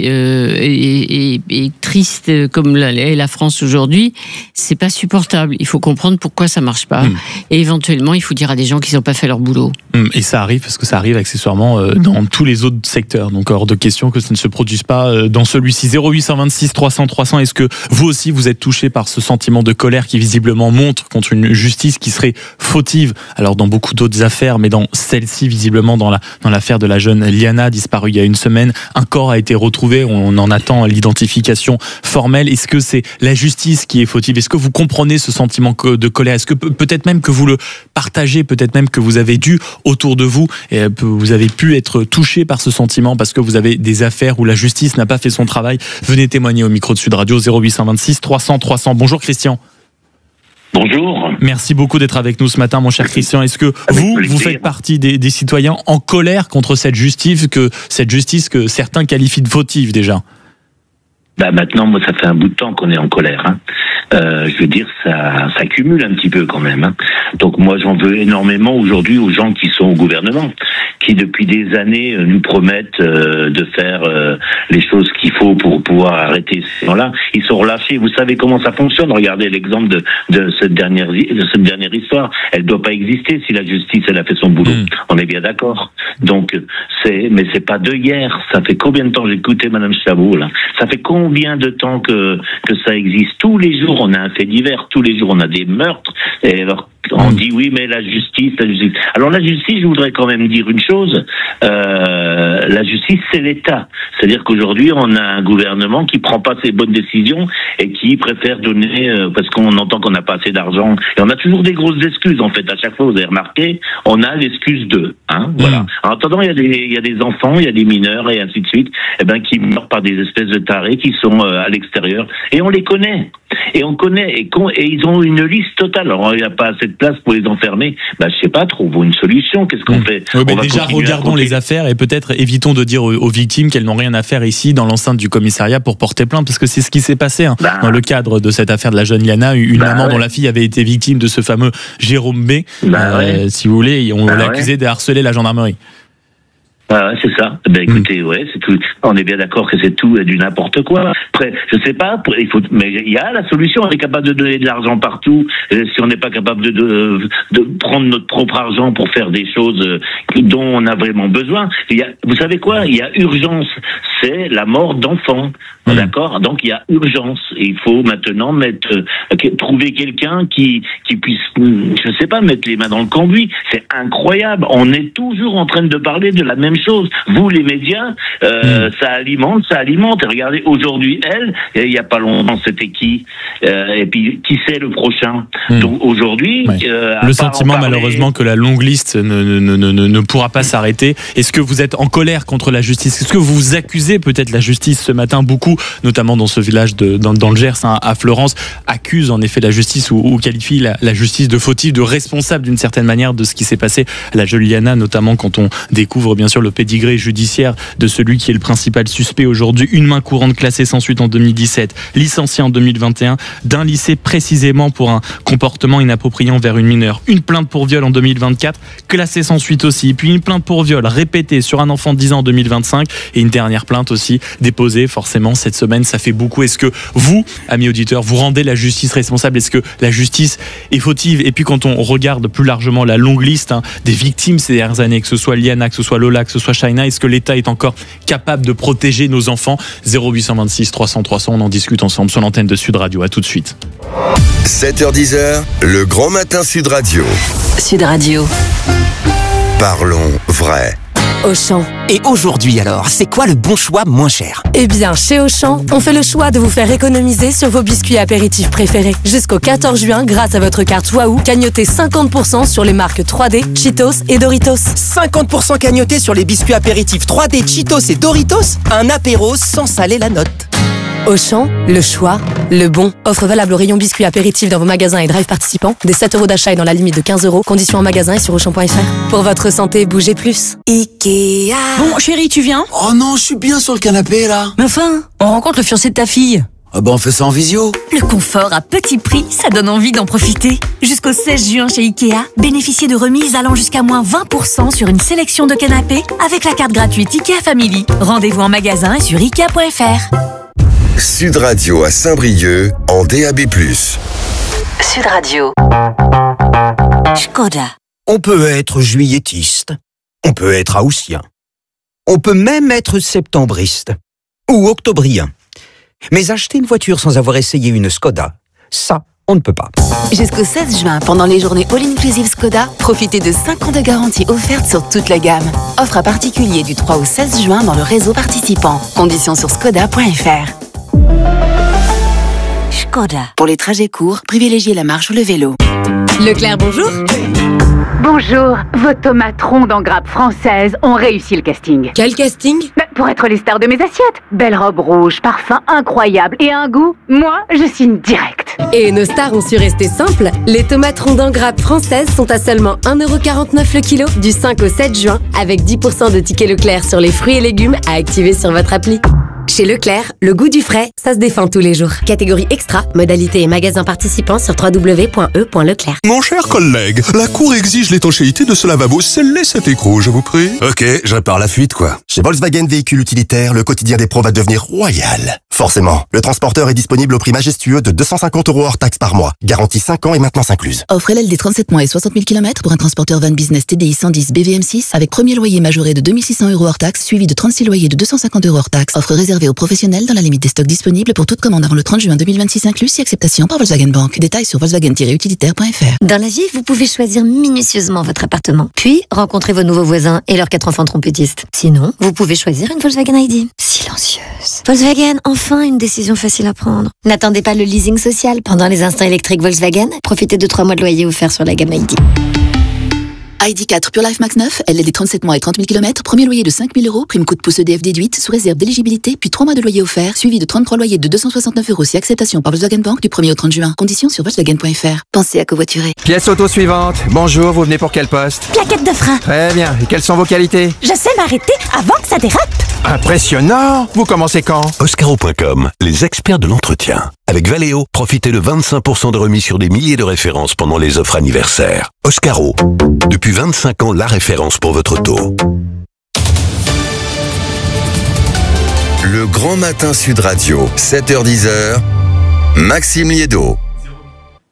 et triste comme la France aujourd'hui, c'est pas supportable. Il faut comprendre pourquoi ça marche pas. Et éventuellement, il faut dire à des gens qu'ils n'ont pas fait leur boulot. Et ça arrive parce que ça arrive accessoirement dans tous les autres secteurs. Donc hors de question que ça ne se produise pas dans celui-ci. 0826 300 300. Est-ce que vous aussi vous êtes touché par ce sentiment de colère qui visiblement monte contre une justice qui serait fautive? Alors dans beaucoup d'autres affaires, mais dans celle-ci visiblement dans l'affaire de la jeune Liana disparue il y a une semaine, un corps a été retrouvé. On en attend l'identification formelle. Est-ce que c'est la justice qui est fautive? Est-ce que vous comprenez ce sentiment de colère? Est-ce que peut-être même que vous le partagez? Peut-être même que vous avez dû autour de vous et vous avez pu être touché par ce sentiment parce que vous avez des affaires où la justice n'a pas fait son travail. Venez témoigner au micro de Sud Radio 0826 300 300. Bonjour Christian. Bonjour. Merci beaucoup d'être avec nous ce matin, mon cher Christian. Est-ce que vous faites partie des citoyens en colère contre cette justice que certains qualifient de fautive déjà? Maintenant, moi, ça fait un bout de temps qu'on est en colère. Je veux dire, ça cumule un petit peu quand même. Donc moi, j'en veux énormément aujourd'hui aux gens qui sont au gouvernement, qui depuis des années nous promettent de faire les choses qu'il faut pour pouvoir arrêter ces gens-là. Ils sont relâchés. Vous savez comment ça fonctionne? Regardez l'exemple de cette dernière histoire. Elle doit pas exister si la justice elle a fait son boulot. On est bien d'accord. Donc mais c'est pas de hier. Ça fait combien de temps j'ai écouté Madame Chabot là? Ça fait combien de temps que ça existe? Tous les jours on a un fait divers. Tous les jours on a des meurtres. Et alors on dit oui, mais la justice. Alors la justice, je voudrais quand même dire une chose. La justice, c'est l'État. C'est-à-dire qu'aujourd'hui, on a un gouvernement qui prend pas ses bonnes décisions et qui préfère donner parce qu'on entend qu'on n'a pas assez d'argent. Et on a toujours des grosses excuses. En fait, à chaque fois, vous avez remarqué, on a l'excuse de. Voilà. En attendant, il y a des enfants, il y a des mineurs et ainsi de suite, qui meurent par des espèces de tarés qui sont à l'extérieur. Et on les connaît. Et on connaît. Et ils ont une liste totale. Alors, il n'y a pas assez de place pour les enfermer. Je sais pas, trouvons une solution. Qu'est-ce qu'on fait? Déjà, regardons les affaires et peut-être évitons de dire aux victimes qu'elles n'ont rien à faire ici dans l'enceinte du commissariat pour porter plainte, parce que c'est ce qui s'est passé dans le cadre de cette affaire de la jeune Liana, une maman dont la fille avait été victime de ce fameux Jérôme B. Si vous voulez, on l'a accusé de harceler la gendarmerie. C'est ça. Écoutez, c'est tout. On est bien d'accord que c'est tout et du n'importe quoi. Après, je sais pas, mais il y a la solution. On est capable de donner de l'argent partout. Si on n'est pas capable de prendre notre propre argent pour faire des choses dont on a vraiment besoin. Vous savez quoi? Il y a urgence. c'est la mort d'enfants. D'accord? Donc il y a urgence. Et il faut maintenant trouver quelqu'un qui puisse, je sais pas, mettre les mains dans le cambouis. C'est incroyable. On est toujours en train de parler de la même chose. Vous, les médias, ça alimente. Et regardez, aujourd'hui, il y a pas longtemps, c'était qui? Et puis, qui c'est le prochain? Donc aujourd'hui, le sentiment malheureusement que la longue liste ne pourra pas s'arrêter. Est-ce que vous êtes en colère contre la justice? Est-ce que vous accusez peut-être la justice ce matin? Beaucoup, notamment dans ce village dans le Gers, à Fleurance, accusent en effet la justice ou qualifient la justice de fautive, de responsable d'une certaine manière de ce qui s'est passé à la Juliana, notamment quand on découvre bien sûr le pédigré judiciaire de celui qui est le principal suspect aujourd'hui. Une main courante classée sans suite en 2017, licencié en 2021 d'un lycée précisément pour un comportement inapproprié envers une mineure. Une plainte pour viol en 2024, classée sans suite aussi. Puis une plainte pour viol répétée sur un enfant de 10 ans en 2025 et une dernière plainte aussi déposée forcément cette semaine. Ça fait beaucoup. Est-ce que vous, amis auditeurs, vous rendez la justice responsable? Est-ce que la justice est fautive? Et puis quand on regarde plus largement la longue liste des victimes ces dernières années, que ce soit Liana, que ce soit Lola, que ce soit Shaina, est-ce que l'État est encore capable de protéger nos enfants? 0826 300 300, on en discute ensemble sur l'antenne de Sud Radio. À tout de suite. 7h10, le grand matin Sud Radio. Sud Radio. Parlons vrai. Auchan. Et aujourd'hui alors, c'est quoi le bon choix moins cher? Eh bien, chez Auchan, on fait le choix de vous faire économiser sur vos biscuits apéritifs préférés. Jusqu'au 14 juin, grâce à votre carte Waouh, cagnotez 50% sur les marques 3D, Cheetos et Doritos. 50% cagnoté sur les biscuits apéritifs 3D, Cheetos et Doritos? Un apéro sans saler la note. Auchan, le choix, le bon. Offre valable au rayon biscuits apéritifs dans vos magasins et drive participants. Des 7 € d'achat et dans la limite de 15 €. Conditions en magasin et sur Auchan.fr. Pour votre santé, bougez plus. Ikea. Bon, chérie, tu viens? Oh non, je suis bien sur le canapé là. Mais enfin, on rencontre le fiancé de ta fille. Ah bah on fait ça en visio. Le confort à petit prix, ça donne envie d'en profiter. Jusqu'au 16 juin chez Ikea, bénéficiez de remises allant jusqu'à moins 20% sur une sélection de canapés avec la carte gratuite Ikea Family. Rendez-vous en magasin et sur Ikea.fr. Sud Radio à Saint-Brieuc en DAB+. Sud Radio. Škoda. On peut être juilletiste, on peut être haussien, on peut même être septembriste ou octobrien. Mais acheter une voiture sans avoir essayé une Škoda, ça, on ne peut pas. Jusqu'au 16 juin, pendant les journées All Inclusive Škoda, profitez de 5 ans de garantie offerte sur toute la gamme. Offre à particulier du 3 au 16 juin dans le réseau participant. Conditions sur škoda.fr. Škoda. Pour les trajets courts, privilégiez la marche ou le vélo. Leclerc, bonjour. Bonjour, vos tomates rondes en grappe française ont réussi le casting. Quel casting? Pour être les stars de mes assiettes. Belle robe rouge, parfum incroyable et un goût, moi, je signe direct. Et nos stars ont su rester simples. Les tomates rondes en grappe françaises sont à seulement 1,49 € le kilo du 5 au 7 juin avec 10% de tickets Leclerc sur les fruits et légumes à activer sur votre appli. Chez Leclerc, le goût du frais, ça se défend tous les jours. Catégorie extra, modalité et magasin participants sur www.e.leclerc. Mon cher collègue, la Cour exige l'étanchéité de ce lavabo. Scellez cet écrou, je vous prie. Ok, je repars la fuite, quoi. Chez Volkswagen Véhicules Utilitaires, le quotidien des pros va devenir royal. Forcément, le transporteur est disponible au prix majestueux de 250 € hors taxe par mois. Garantie 5 ans et maintenance incluse. Offre LLD 37 mois et 60 000 km pour un transporteur van business TDI 110 BVM6 avec premier loyer majoré de 2 600 € hors taxe suivi de 36 loyers de 250 € hors taxe. Offre réservée aux professionnels dans la limite des stocks disponibles pour toute commande avant le 30 juin 2026 inclus si acceptation par Volkswagen Bank. Détails sur volkswagen-utilitaire.fr. Dans la vie, vous pouvez choisir minutieusement votre appartement, puis rencontrer vos nouveaux voisins et leurs 4 enfants trompettistes. Sinon, vous pouvez choisir une Volkswagen ID. Silencieuse. Volkswagen, enfin une décision facile à prendre. N'attendez pas le leasing social. Pendant les instants électriques Volkswagen, profitez de 3 mois de loyer offerts sur la gamme ID. ID4 Pure Life Max 9, LLD 37 mois et 30 000 km, premier loyer de 5 000 €, prime coup de pouce EDF déduite, sous réserve d'éligibilité, puis 3 mois de loyer offert, suivi de 33 loyers de 269 € si acceptation par Volkswagen Bank du 1er au 30 juin. Conditions sur Volkswagen.fr. Pensez à covoiturer. Pièce auto suivante. Bonjour, vous venez pour quel poste? Plaquette de frein. Très bien. Et quelles sont vos qualités? Je sais m'arrêter avant que ça dérape. Impressionnant. Vous commencez quand? Oscaro.com, les experts de l'entretien. Avec Valeo, profitez de 25% de remise sur des milliers de références pendant les offres anniversaires. Oscaro, depuis 25 ans, la référence pour votre auto. Le grand matin Sud Radio, 7h-10h, Maxime Liédo.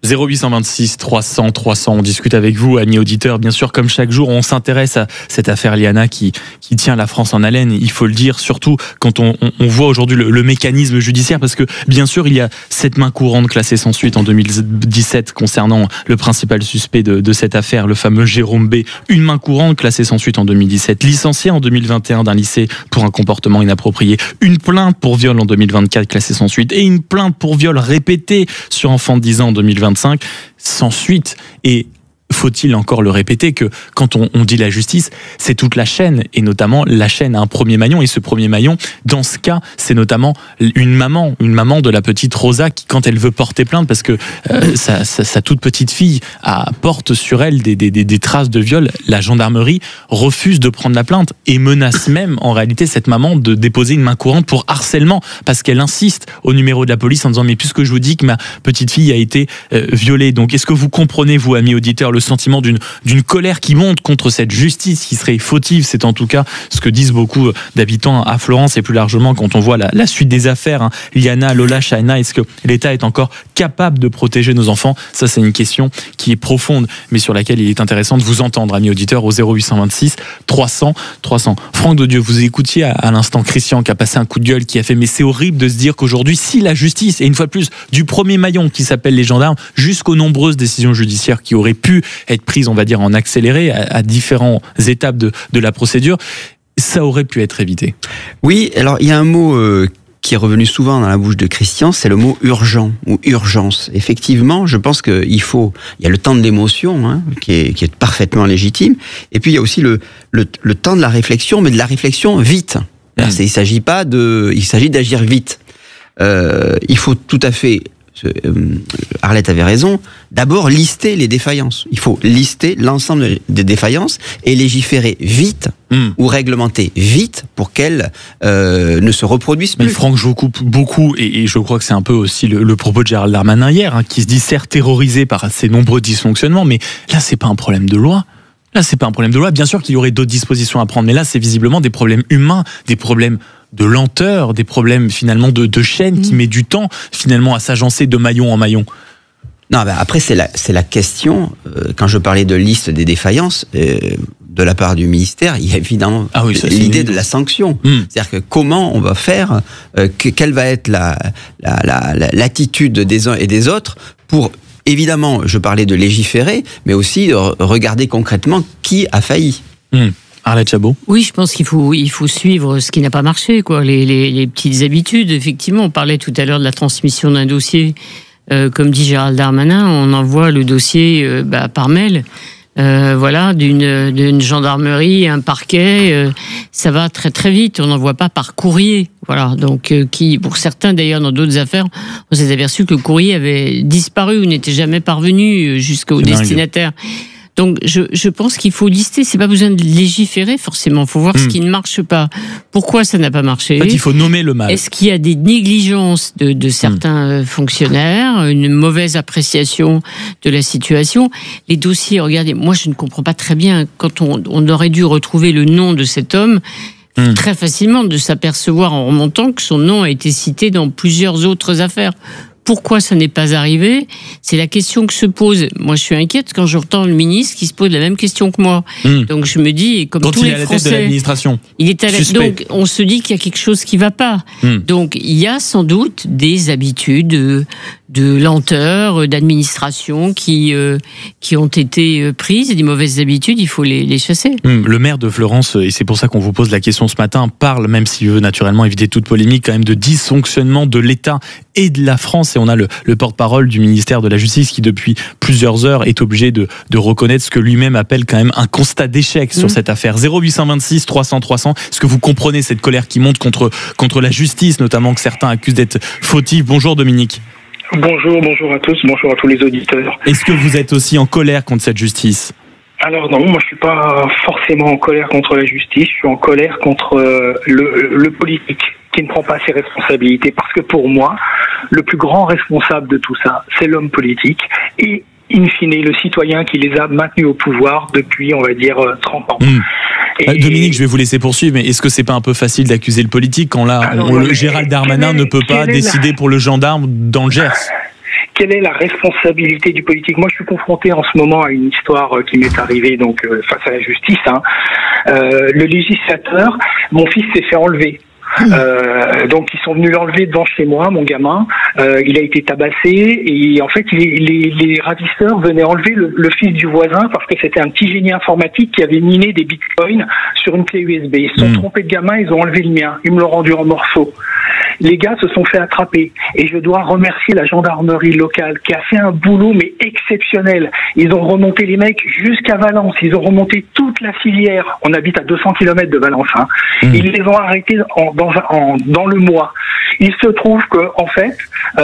0826 300 300, on discute avec vous, amis auditeurs. Bien sûr, comme chaque jour, on s'intéresse à cette affaire Liana qui tient la France en haleine, il faut le dire, surtout quand on voit aujourd'hui le mécanisme judiciaire, parce que bien sûr, il y a cette main courante classée sans suite en 2017 concernant le principal suspect de cette affaire, le fameux Jérôme B. Une main courante classée sans suite en 2017, licencié en 2021 d'un lycée pour un comportement inapproprié, une plainte pour viol en 2024 classée sans suite et une plainte pour viol répété sur enfant de 10 ans en 2025 sans suite. Et faut-il encore le répéter que quand on dit la justice, c'est toute la chaîne, et notamment la chaîne a un premier maillon, et ce premier maillon, dans ce cas, c'est notamment une maman de la petite Rosa qui, quand elle veut porter plainte, parce que sa toute petite fille porte sur elle des traces de viol, la gendarmerie refuse de prendre la plainte et menace même en réalité cette maman de déposer une main courante pour harcèlement, parce qu'elle insiste au numéro de la police en disant mais puisque je vous dis que ma petite fille a été violée. Donc est-ce que vous comprenez, vous amis auditeurs, le sentiment d'une colère qui monte contre cette justice qui serait fautive? C'est en tout cas ce que disent beaucoup d'habitants à Florence, et plus largement quand on voit la suite des affaires, Liana, Lola, Shaina. Est-ce que l'État est encore capable de protéger nos enfants? Ça, c'est une question qui est profonde, mais sur laquelle il est intéressant de vous entendre, amis auditeurs, au 0826 300 300. Franck de Dieu, vous écoutiez à l'instant Christian qui a passé un coup de gueule, qui a fait mais c'est horrible de se dire qu'aujourd'hui, si la justice, et une fois de plus, du premier maillon qui s'appelle les gendarmes jusqu'aux nombreuses décisions judiciaires qui auraient pu être prises, on va dire, en accéléré à différentes étapes de la procédure, ça aurait pu être évité. Oui, alors il y a un mot qui est revenu souvent dans la bouche de Christian, c'est le mot urgent ou urgence. Effectivement, je pense qu'il y a le temps de l'émotion, qui est parfaitement légitime, et puis il y a aussi le temps de la réflexion, mais de la réflexion vite. Il s'agit d'agir vite. Il faut tout à fait, Arlette avait raison, d'abord lister les défaillances. Il faut lister l'ensemble des défaillances et légiférer vite ou réglementer vite pour qu'elles ne se reproduisent plus. Mais Franck, je vous coupe beaucoup, et je crois que c'est un peu aussi le propos de Gérald Darmanin hier, qui se dit certes terrorisé par ces nombreux dysfonctionnements, mais là c'est pas un problème de loi. Là c'est pas un problème de loi. Bien sûr qu'il y aurait d'autres dispositions à prendre, mais là c'est visiblement des problèmes humains, des problèmes de lenteur, des problèmes finalement de chaîne qui met du temps finalement à s'agencer de maillon en maillon. Non, après c'est la question. Quand je parlais de liste des défaillances de la part du ministère, il y a évidemment l'idée de la sanction. C'est-à-dire que comment on va faire, quelle va être l'attitude des uns et des autres pour, évidemment, je parlais de légiférer, mais aussi de regarder concrètement qui a failli. Arlette Chabot. Oui, je pense qu'il faut suivre ce qui n'a pas marché, quoi. Les petites habitudes. Effectivement, on parlait tout à l'heure de la transmission d'un dossier. Comme dit Gérald Darmanin, on envoie le dossier par mail. Voilà, d'une gendarmerie, un parquet, ça va très très vite. On n'envoie pas par courrier. Voilà, donc qui, pour certains d'ailleurs, dans d'autres affaires, on s'est aperçu que le courrier avait disparu ou n'était jamais parvenu jusqu'au destinataire. Donc, je pense qu'il faut lister. C'est pas besoin de légiférer forcément. Il faut voir ce qui ne marche pas. Pourquoi ça n'a pas marché? En fait, il faut nommer le mal. Est-ce qu'il y a des négligences de certains fonctionnaires, une mauvaise appréciation de la situation? Les dossiers, regardez, moi je ne comprends pas très bien quand on aurait dû retrouver le nom de cet homme. Très facilement de s'apercevoir en remontant que son nom a été cité dans plusieurs autres affaires. Pourquoi ça n'est pas arrivé? C'est la question que se pose. Moi, je suis inquiète quand j'entends le ministre qui se pose la même question que moi. Donc, je me dis, comme tous les Français, il est à la tête de l'administration. Il est à la... Donc, on se dit qu'il y a quelque chose qui ne va pas. Donc, il y a sans doute des habitudes de lenteur, d'administration qui ont été prises, et des mauvaises habitudes, il faut les chasser. Le maire de Florence, et c'est pour ça qu'on vous pose la question ce matin, parle, même s'il veut naturellement éviter toute polémique, quand même de dysfonctionnement de l'État et de la France. Et on a le porte-parole du ministère de la Justice qui, depuis plusieurs heures, est obligé de reconnaître ce que lui-même appelle quand même un constat d'échec sur cette affaire. 0826 300 300. Est-ce que vous comprenez cette colère qui monte contre la justice, notamment que certains accusent d'être fautifs? Bonjour Dominique. Bonjour à tous, bonjour à tous les auditeurs. Est-ce que vous êtes aussi en colère contre cette justice? Alors non, moi je suis pas forcément en colère contre la justice, je suis en colère contre le politique qui ne prend pas ses responsabilités, parce que pour moi, le plus grand responsable de tout ça, c'est l'homme politique et in fine le citoyen qui les a maintenus au pouvoir depuis, on va dire, 30 ans. Dominique, je vais vous laisser poursuivre, mais est-ce que c'est pas un peu facile d'accuser le politique quand là, Gérald Darmanin ne peut pas décider pour le gendarme dans le Gers? quelle est la responsabilité du politique? Moi, je suis confronté en ce moment à une histoire qui m'est arrivée donc face à la justice. Le législateur, mon fils s'est fait enlever. Donc ils sont venus l'enlever devant chez moi, mon gamin. Il a été tabassé et en fait les ravisseurs venaient enlever le fils du voisin parce que c'était un petit génie informatique qui avait miné des bitcoins sur une clé USB. Ils se sont trompés de gamin, ils ont enlevé le mien. Ils me l'ont rendu en morceaux. Les gars se sont fait attraper et je dois remercier la gendarmerie locale qui a fait un boulot mais exceptionnel. Ils ont remonté les mecs jusqu'à Valence, ils ont remonté toute la filière. On habite à 200 km de Valence. Ils les ont arrêtés dans le mois. Il se trouve que en fait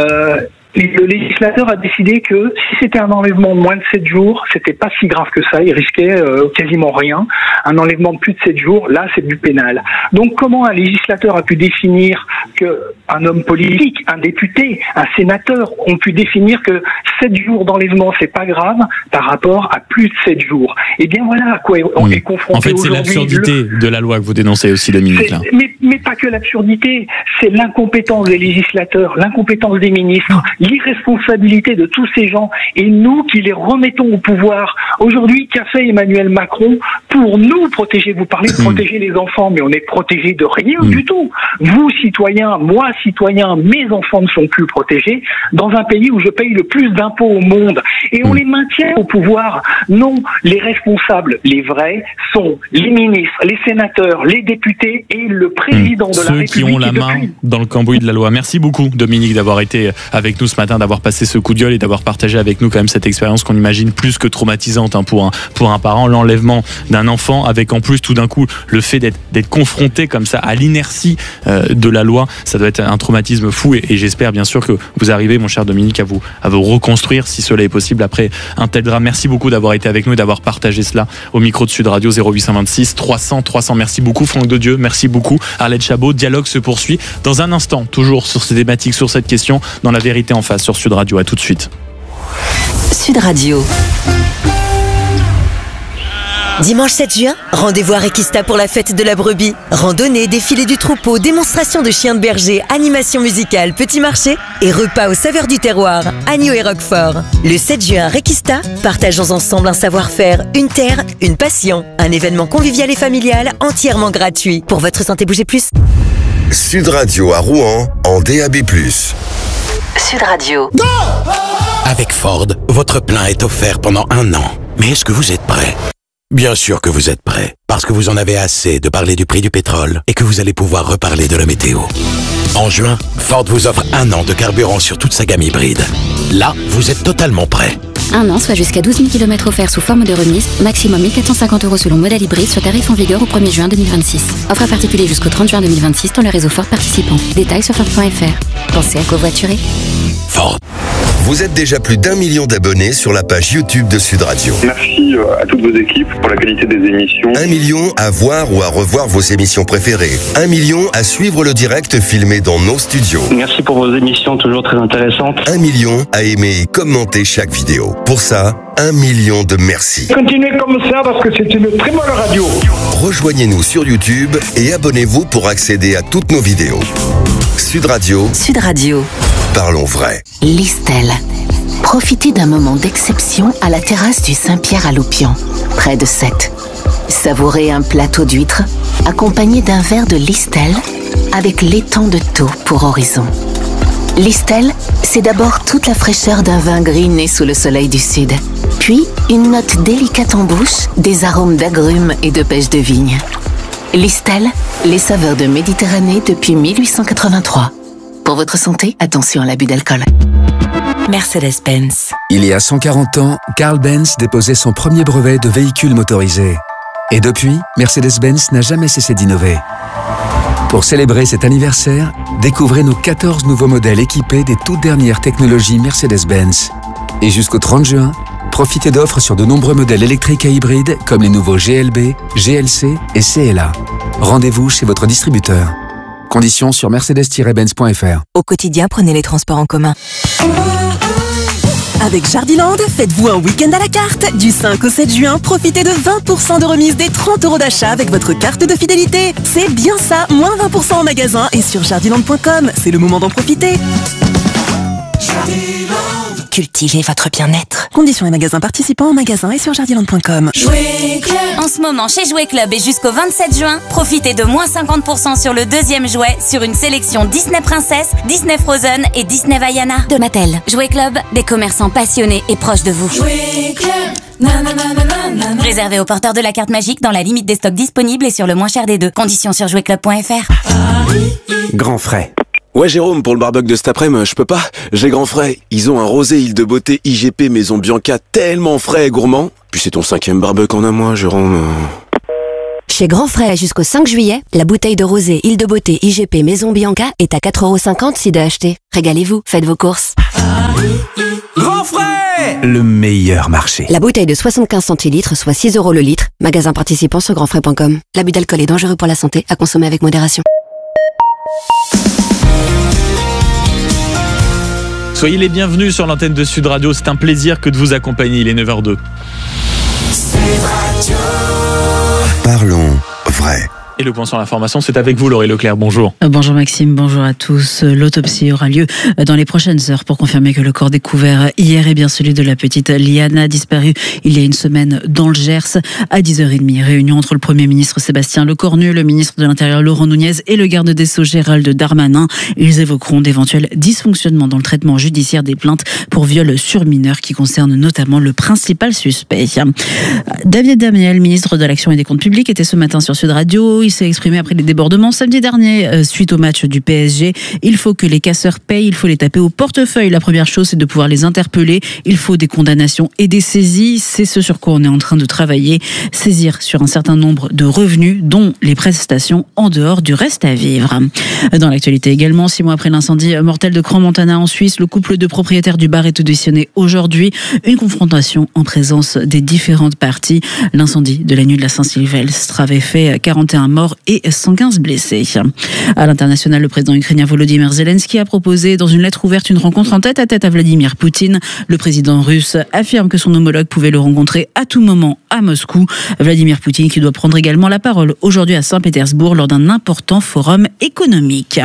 le législateur a décidé que si c'était un enlèvement de moins de 7 jours, c'était pas si grave que ça, il risquait quasiment rien. Un enlèvement de plus de 7 jours, là c'est du pénal. Donc comment un législateur a pu définir que un homme politique, un député, un sénateur ont pu définir que 7 jours d'enlèvement c'est pas grave par rapport à plus de 7 jours? Eh bien voilà à quoi on est confronté. En fait, c'est l'absurdité de la loi que vous dénoncez aussi, Dominique. Mais pas que l'absurdité, c'est l'incompétence des législateurs, l'incompétence des ministres, l'irresponsabilité de tous ces gens et nous qui les remettons au pouvoir. Aujourd'hui, qu'a fait Emmanuel Macron pour nous protéger? Vous parlez de protéger les enfants, mais on est protégé de rien du tout. Vous, citoyens, moi, citoyen, mes enfants ne sont plus protégés dans un pays où je paye le plus d'impôts au monde. Et on les maintient au pouvoir. Non, les responsables, les vrais, sont les ministres, les sénateurs, les députés et le président de la République. Ceux qui ont la main dans le cambouis de la loi. Merci beaucoup, Dominique, d'avoir été avec nous ce matin, d'avoir passé ce coup de gueule et d'avoir partagé avec nous quand même cette expérience qu'on imagine plus que traumatisante pour un parent, l'enlèvement d'un enfant avec en plus tout d'un coup le fait d'être confronté comme ça à l'inertie de la loi. Ça doit être un traumatisme fou et j'espère bien sûr que vous arrivez, mon cher Dominique, à vous reconstruire si cela est possible après un tel drame. Merci beaucoup d'avoir été avec nous et d'avoir partagé cela au micro de Sud Radio. 0826 300 300. Merci beaucoup Franck de Dieu, merci beaucoup Arlette Chabot. Dialogue se poursuit dans un instant, toujours sur ces thématiques, sur cette question, dans La Vérité en face sur Sud Radio. À tout de suite. Sud Radio. Dimanche 7 juin, rendez-vous à Requista pour la fête de la brebis. Randonnée, défilé du troupeau, démonstration de chiens de berger, animation musicale, petit marché et repas aux saveurs du terroir, agneau et roquefort. Le 7 juin à Requista, partageons ensemble un savoir-faire, une terre, une passion. Un événement convivial et familial entièrement gratuit. Pour votre santé, bougez plus. Sud Radio à Rouen en DAB+. Sud Radio. Go! Avec Ford, votre plein est offert pendant 1 an. Mais est-ce que vous êtes prêt? Bien sûr que vous êtes prêt, parce que vous en avez assez de parler du prix du pétrole et que vous allez pouvoir reparler de la météo. En juin, Ford vous offre 1 an de carburant sur toute sa gamme hybride. Là, vous êtes totalement prêt. 1 an, soit jusqu'à 12 000 km offerts sous forme de remise, maximum 1 450 € selon modèle hybride sur tarif en vigueur au 1er juin 2026. Offre à particulier jusqu'au 30 juin 2026 dans le réseau Ford participant. Détails sur Ford.fr. Pensez à covoiturer. Ford. Vous êtes déjà plus d'1 million d'abonnés sur la page YouTube de Sud Radio. Merci à toutes vos équipes pour la qualité des émissions. 1 million à voir ou à revoir vos émissions préférées. 1 million à suivre le direct filmé dans nos studios. Merci pour vos émissions toujours très intéressantes. 1 million à aimer et commenter chaque vidéo. Pour ça, 1 million de merci. Continuez comme ça parce que c'est une très bonne radio. Rejoignez-nous sur YouTube et abonnez-vous pour accéder à toutes nos vidéos. Sud Radio. Sud Radio. Parlons vrai. Listel. Profitez d'un moment d'exception à la terrasse du Saint-Pierre à Loupian, près de Sète. Savourez un plateau d'huîtres accompagné d'un verre de Listel avec l'étang de Thau pour horizon. Listel, c'est d'abord toute la fraîcheur d'un vin gris né sous le soleil du sud. Puis, une note délicate en bouche, des arômes d'agrumes et de pêche de vigne. Listel, les saveurs de Méditerranée depuis 1883. Pour votre santé, attention à l'abus d'alcool. Mercedes-Benz. Il y a 140 ans, Carl Benz déposait son premier brevet de véhicule motorisé. Et depuis, Mercedes-Benz n'a jamais cessé d'innover. Pour célébrer cet anniversaire, découvrez nos 14 nouveaux modèles équipés des toutes dernières technologies Mercedes-Benz. Et jusqu'au 30 juin, profitez d'offres sur de nombreux modèles électriques et hybrides comme les nouveaux GLB, GLC et CLA. Rendez-vous chez votre distributeur. Conditions sur mercedes-benz.fr. Au quotidien, prenez les transports en commun. Avec Jardiland, faites-vous un week-end à la carte. Du 5 au 7 juin, profitez de 20% de remise des 30 € d'achat avec votre carte de fidélité. C'est bien ça, moins 20% en magasin et sur jardiland.com. C'est le moment d'en profiter. Jardiland. cultiver votre bien-être. Conditions et magasins participants en magasin et sur jardiland.com. Jouet Club. En ce moment, chez Jouet Club et jusqu'au 27 juin, profitez de moins 50% sur le deuxième jouet sur une sélection Disney Princess, Disney Frozen et Disney Vaiana. De Mattel. Jouet Club, des commerçants passionnés et proches de vous. Jouet Club. Réservé aux porteurs de la carte magique dans la limite des stocks disponibles et sur le moins cher des deux. Conditions sur jouetclub.fr. Grand frais. Ouais Jérôme, pour le barbecue de cet après-midi, je peux pas. J'ai Grand Frais. Ils ont un rosé île de beauté IGP Maison Bianca tellement frais et gourmand. Puis c'est ton 5e barbecue en un mois, Jérôme. Chez Grand Frais, jusqu'au 5 juillet, la bouteille de rosé île de beauté IGP Maison Bianca est à 4,50€ si de acheter. Régalez-vous, faites vos courses. Grand Frais, le meilleur marché. La bouteille de 75 centilitres, soit 6€ le litre. Magasin participant sur grandfrais.com. L'abus d'alcool est dangereux pour la santé, à consommer avec modération. Soyez les bienvenus sur l'antenne de Sud Radio, c'est un plaisir que de vous accompagner, il est 9h02. Parlons vrai. Et le point sur l'information, c'est avec vous, Laurie Leclerc. Bonjour. Bonjour Maxime, bonjour à tous. L'autopsie aura lieu dans les prochaines heures pour confirmer que le corps découvert hier est bien celui de la petite Liana, disparue il y a une semaine dans le Gers. À 10h30, réunion entre le Premier ministre Sébastien Lecornu, le ministre de l'Intérieur Laurent Nunez et le garde des Sceaux Gérald Darmanin. Ils évoqueront d'éventuels dysfonctionnements dans le traitement judiciaire des plaintes pour viol sur mineurs qui concernent notamment le principal suspect. David Damiel, ministre de l'Action et des Comptes Publics, était ce matin sur Sud Radio. Il s'est exprimé après les débordements samedi dernier suite au match du PSG. Il faut que les casseurs payent, il faut les taper au portefeuille. La première chose, c'est de pouvoir les interpeller. Il faut des condamnations et des saisies. C'est ce sur quoi on est en train de travailler. Saisir sur un certain nombre de revenus, dont les prestations en dehors du reste à vivre. Dans l'actualité également, 6 mois après l'incendie mortel de Crans-Montana en Suisse, le couple de propriétaires du bar est auditionné aujourd'hui. Une confrontation en présence des différentes parties. L'incendie de la nuit de la Saint-Sylvestre avait fait 41 morts et 115 blessés. À l'international, le président ukrainien Volodymyr Zelensky a proposé dans une lettre ouverte une rencontre en tête-à-tête à Vladimir Poutine. Le président russe affirme que son homologue pouvait le rencontrer à tout moment à Moscou. Vladimir Poutine qui doit prendre également la parole aujourd'hui à Saint-Pétersbourg lors d'un important forum économique.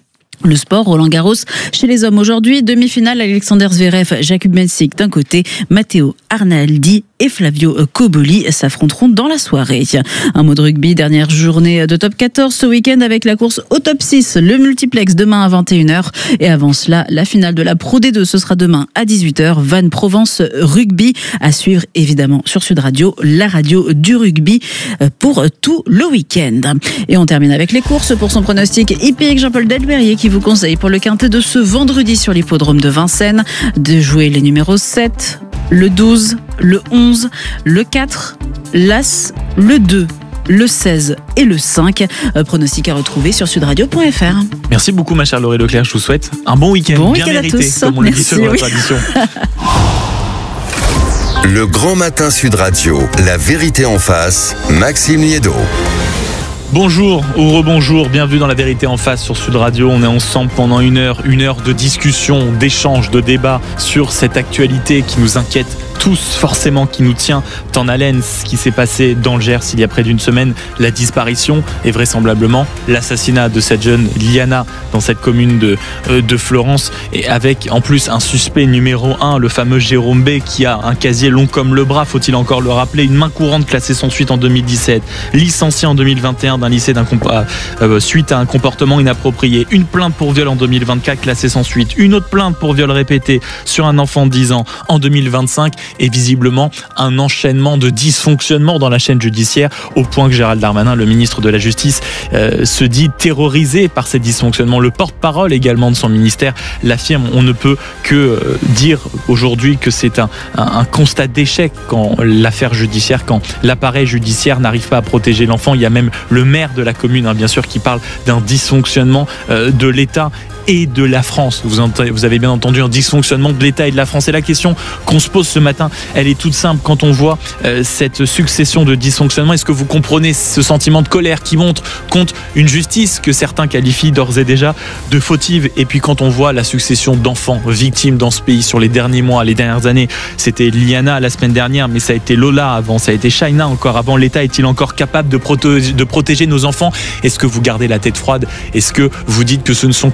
Le sport, Roland-Garros, chez les hommes aujourd'hui, demi-finale, Alexander Zverev, Jakub Mensik d'un côté, Matteo Arnaldi et Flavio Cobolli s'affronteront dans la soirée. Un mot de rugby, dernière journée de top 14 ce week-end avec la course au top 6, le multiplex demain à 21h. Et avant cela, la finale de la Pro D2, ce sera demain à 18h, Vannes Provence Rugby, à suivre évidemment sur Sud Radio, la radio du rugby pour tout le week-end. Et on termine avec les courses pour son pronostic hippique, Jean-Paul Delberrier qui vous conseille pour le quintet de ce vendredi sur l'hippodrome de Vincennes de jouer les numéros 7, le 12, le 11, le 4, l'As, le 2, le 16 et le 5. Pronostic à retrouver sur sudradio.fr. Merci beaucoup ma chère Laurie Leclerc, je vous souhaite un bon week-end, bon bien week-end mérité, à tous. comme on le dit Merci, selon la tradition. Le Grand Matin Sud Radio, la vérité en face, Maxime Liédo. Bonjour ou rebonjour, bienvenue dans La Vérité en face sur Sud Radio. On est ensemble pendant une heure de discussion, d'échange, de débat sur cette actualité qui nous inquiète tous forcément, qui nous tient en haleine, ce qui s'est passé dans le Gers il y a près d'une semaine, la disparition et vraisemblablement l'assassinat de cette jeune Liana dans cette commune de Florence, et avec en plus un suspect numéro 1, le fameux Jérôme B, qui a un casier long comme le bras, faut-il encore le rappeler, une main courante classée sans suite en 2017, licencié en 2021 d'un lycée suite à un comportement inapproprié, une plainte pour viol en 2024 classée sans suite, une autre plainte pour viol répété sur un enfant de 10 ans en 2025, et visiblement un enchaînement de dysfonctionnements dans la chaîne judiciaire, au point que Gérald Darmanin, le ministre de la Justice, se dit terrorisé par ces dysfonctionnements. Le porte-parole également de son ministère l'affirme. On ne peut que dire aujourd'hui que c'est un constat d'échec quand l'affaire judiciaire, quand l'appareil judiciaire n'arrive pas à protéger l'enfant. Il y a même le maire de la commune, bien sûr, qui parle d'un dysfonctionnement de l'État et de la France. Vous avez bien entendu un dysfonctionnement de l'État et de la France. Et la question qu'on se pose ce matin, elle est toute simple. Quand on voit cette succession de dysfonctionnements, est-ce que vous comprenez ce sentiment de colère qui monte contre une justice que certains qualifient d'ores et déjà de fautive? Et puis quand on voit la succession d'enfants victimes dans ce pays sur les derniers mois, les dernières années, c'était Liana la semaine dernière, mais ça a été Lola avant, ça a été Shaina encore avant. L'État est-il encore capable de protéger nos enfants? Est-ce que vous gardez la tête froide? Est-ce que vous dites que ce ne sont que des cas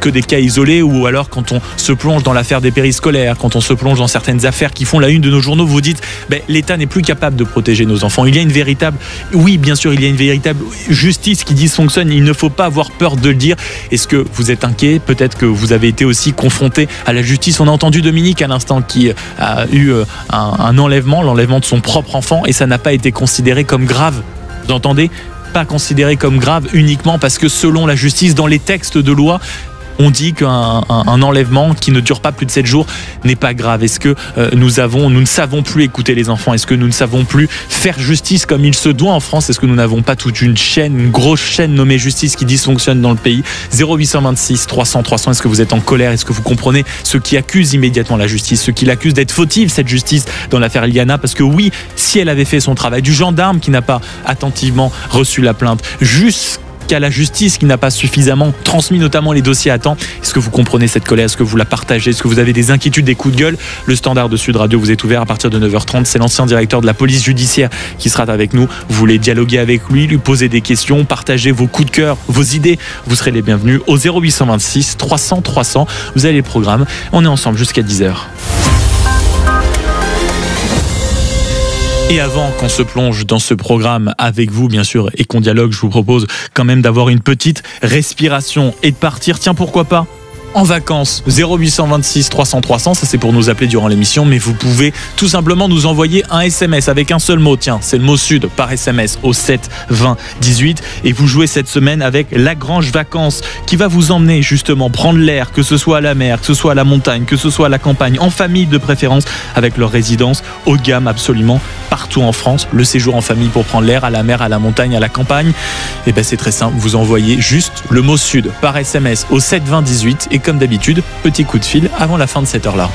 isolé, ou alors quand on se plonge dans l'affaire des périscolaires, quand on se plonge dans certaines affaires qui font la une de nos journaux, vous dites l'État n'est plus capable de protéger nos enfants. Il y a une véritable, oui bien sûr, il y a une véritable justice qui dysfonctionne. Il ne faut pas avoir peur de le dire. Est-ce que vous êtes inquiet? Peut-être que vous avez été aussi confronté à la justice. On a entendu Dominique à l'instant qui a eu un enlèvement, l'enlèvement de son propre enfant, et ça n'a pas été considéré comme grave. Vous entendez? Pas considéré comme grave uniquement parce que selon la justice, dans les textes de loi, on dit qu'un enlèvement qui ne dure pas plus de 7 jours n'est pas grave. Est-ce que nous ne savons plus écouter les enfants? Est-ce que nous ne savons plus faire justice comme il se doit en France? Est-ce que nous n'avons pas toute une grosse chaîne nommée justice qui dysfonctionne dans le pays? 0826 300 300, est-ce que vous êtes en colère? Est-ce que vous comprenez ceux qui accusent immédiatement la justice, ceux qui l'accusent d'être fautive, cette justice, dans l'affaire Liana? Parce que oui, si elle avait fait son travail, du gendarme qui n'a pas attentivement reçu la plainte, qu'à la justice qui n'a pas suffisamment transmis notamment les dossiers à temps. Est-ce que vous comprenez cette colère? Est-ce que vous la partagez? Est-ce que vous avez des inquiétudes, des coups de gueule? Le standard de Sud Radio vous est ouvert à partir de 9h30. C'est l'ancien directeur de la police judiciaire qui sera avec nous. Vous voulez dialoguer avec lui, lui poser des questions, partager vos coups de cœur, vos idées, vous serez les bienvenus au 0826 300 300. Vous avez le programme. On est ensemble jusqu'à 10h. Et avant qu'on se plonge dans ce programme avec vous, bien sûr, et qu'on dialogue, je vous propose quand même d'avoir une petite respiration et de partir, tiens, pourquoi pas, en vacances. 0826 300 300, ça c'est pour nous appeler durant l'émission, mais vous pouvez tout simplement nous envoyer un SMS avec un seul mot, tiens, c'est le mot Sud, par SMS au 7 20 18, et vous jouez cette semaine avec Lagrange Vacances, qui va vous emmener justement prendre l'air, que ce soit à la mer, que ce soit à la montagne, que ce soit à la campagne, en famille de préférence, avec leur résidence haut de gamme absolument partout en France. Le séjour en famille pour prendre l'air à la mer, à la montagne, à la campagne, et ben c'est très simple, vous envoyez juste le mot Sud par SMS au 7 20 18, et comme d'habitude, petit coup de fil avant la fin de cette heure-là.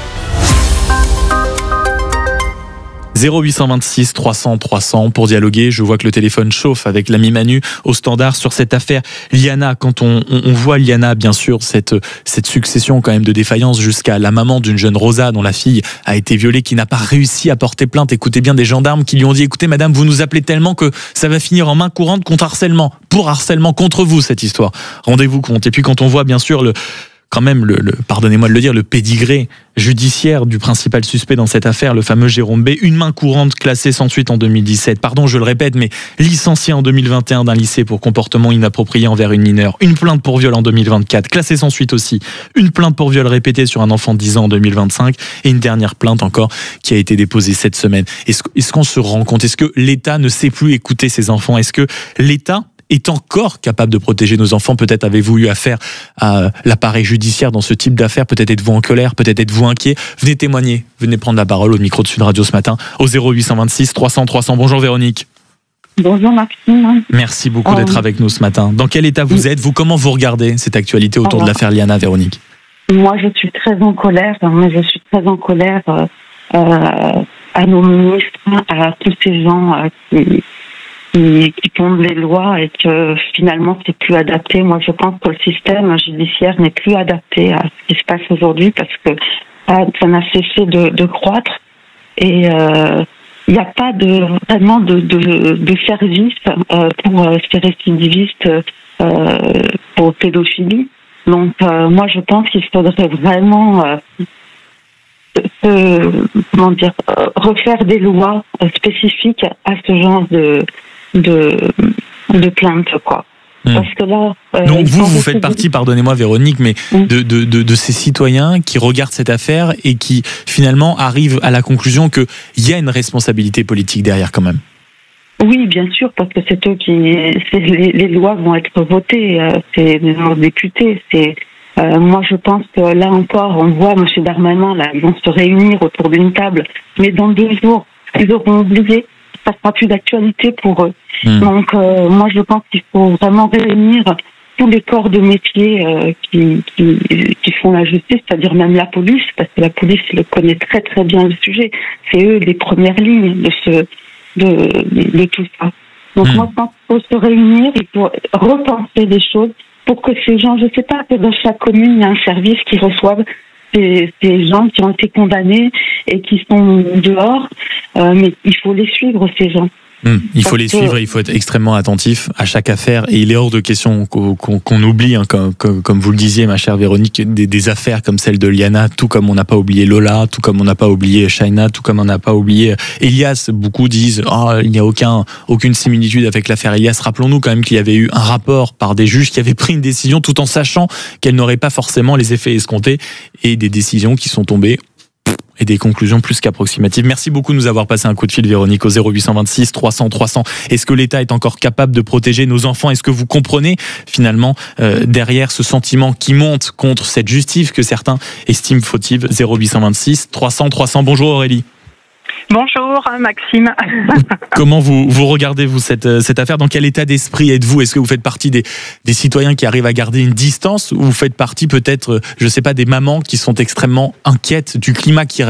0826 300 300 pour dialoguer. Je vois que le téléphone chauffe avec l'ami Manu au standard sur cette affaire Liana. Quand on voit Liana, bien sûr, cette succession quand même de défaillances jusqu'à la maman d'une jeune Rosa dont la fille a été violée, qui n'a pas réussi à porter plainte. Écoutez bien, des gendarmes qui lui ont dit: écoutez madame, vous nous appelez tellement que ça va finir en main courante contre harcèlement, pour harcèlement contre vous, cette histoire. Rendez-vous compte. Et puis quand on voit bien sûr pardonnez-moi de le dire, le pédigré judiciaire du principal suspect dans cette affaire, le fameux Jérôme B, une main courante classée sans suite en 2017, pardon, je le répète, mais licencié en 2021 d'un lycée pour comportement inapproprié envers une mineure, une plainte pour viol en 2024, classée sans suite aussi, une plainte pour viol répété sur un enfant de 10 ans en 2025, et une dernière plainte encore qui a été déposée cette semaine. Est-ce qu'on se rend compte? Est-ce que l'État ne sait plus écouter ses enfants? Est-ce que l'État est encore capable de protéger nos enfants? Peut-être avez-vous eu affaire à l'appareil judiciaire dans ce type d'affaires, peut-être êtes-vous en colère, peut-être êtes-vous inquiet. Venez témoigner, venez prendre la parole au micro de Sud Radio ce matin au 0826 300 300. Bonjour Véronique. Bonjour Maxime. Merci beaucoup d'être avec nous ce matin. Dans quel état vous êtes? Comment vous regardez cette actualité autour de l'affaire Liana, Véronique? Moi je suis très en colère, à nos ministres, à tous ces gens qui tombent les lois et que finalement c'est plus adapté. Moi je pense que le système judiciaire n'est plus adapté à ce qui se passe aujourd'hui, parce que ça n'a cessé de croître, et il n'y a pas vraiment de service pour ces récidivistes pour pédophilie. Donc moi je pense qu'il faudrait vraiment refaire des lois spécifiques à ce genre de plainte, quoi. Parce que là, donc vous faites partie, pardonnez-moi Véronique, mais de ces citoyens qui regardent cette affaire et qui finalement arrivent à la conclusion qu'il y a une responsabilité politique derrière quand même. Oui, bien sûr, parce que c'est eux les lois vont être votées, c'est nos députés, moi, je pense que là encore, on voit M. Darmanin, là, ils vont se réunir autour d'une table, mais dans 2 jours, ils auront oublié, ça sera plus d'actualité pour eux. Donc, moi, je pense qu'il faut vraiment réunir tous les corps de métier qui font la justice, c'est-à-dire même la police, parce que la police connaît très très bien le sujet. C'est eux les premières lignes de tout ça. Donc, moi, je pense qu'il faut se réunir, il faut repenser les choses, pour que ces gens, je ne sais pas, que dans chaque commune, il y a un service qui reçoive ces gens qui ont été condamnés et qui sont dehors, mais il faut les suivre, ces gens. Il faut les suivre, il faut être extrêmement attentif à chaque affaire et il est hors de question qu'on oublie, hein, comme vous le disiez ma chère Véronique, des affaires comme celle de Liana, tout comme on n'a pas oublié Lola, tout comme on n'a pas oublié Shaina, tout comme on n'a pas oublié Elias. Beaucoup disent il n'y a aucune similitude avec l'affaire Elias. Rappelons-nous quand même qu'il y avait eu un rapport par des juges qui avaient pris une décision tout en sachant qu'elle n'aurait pas forcément les effets escomptés et des décisions qui sont tombées et des conclusions plus qu'approximatives. Merci beaucoup de nous avoir passé un coup de fil, Véronique, au 0826 300 300. Est-ce que l'État est encore capable de protéger nos enfants? Est-ce que vous comprenez finalement derrière ce sentiment qui monte contre cette justice que certains estiment fautive? 0826 300 300. Bonjour Aurélie. Bonjour Maxime. Comment vous regardez vous cette affaire? Dans quel état d'esprit êtes-vous? Est-ce que vous faites partie des citoyens qui arrivent à garder une distance ou vous faites partie peut-être, je sais pas, des mamans qui sont extrêmement inquiètes du climat qui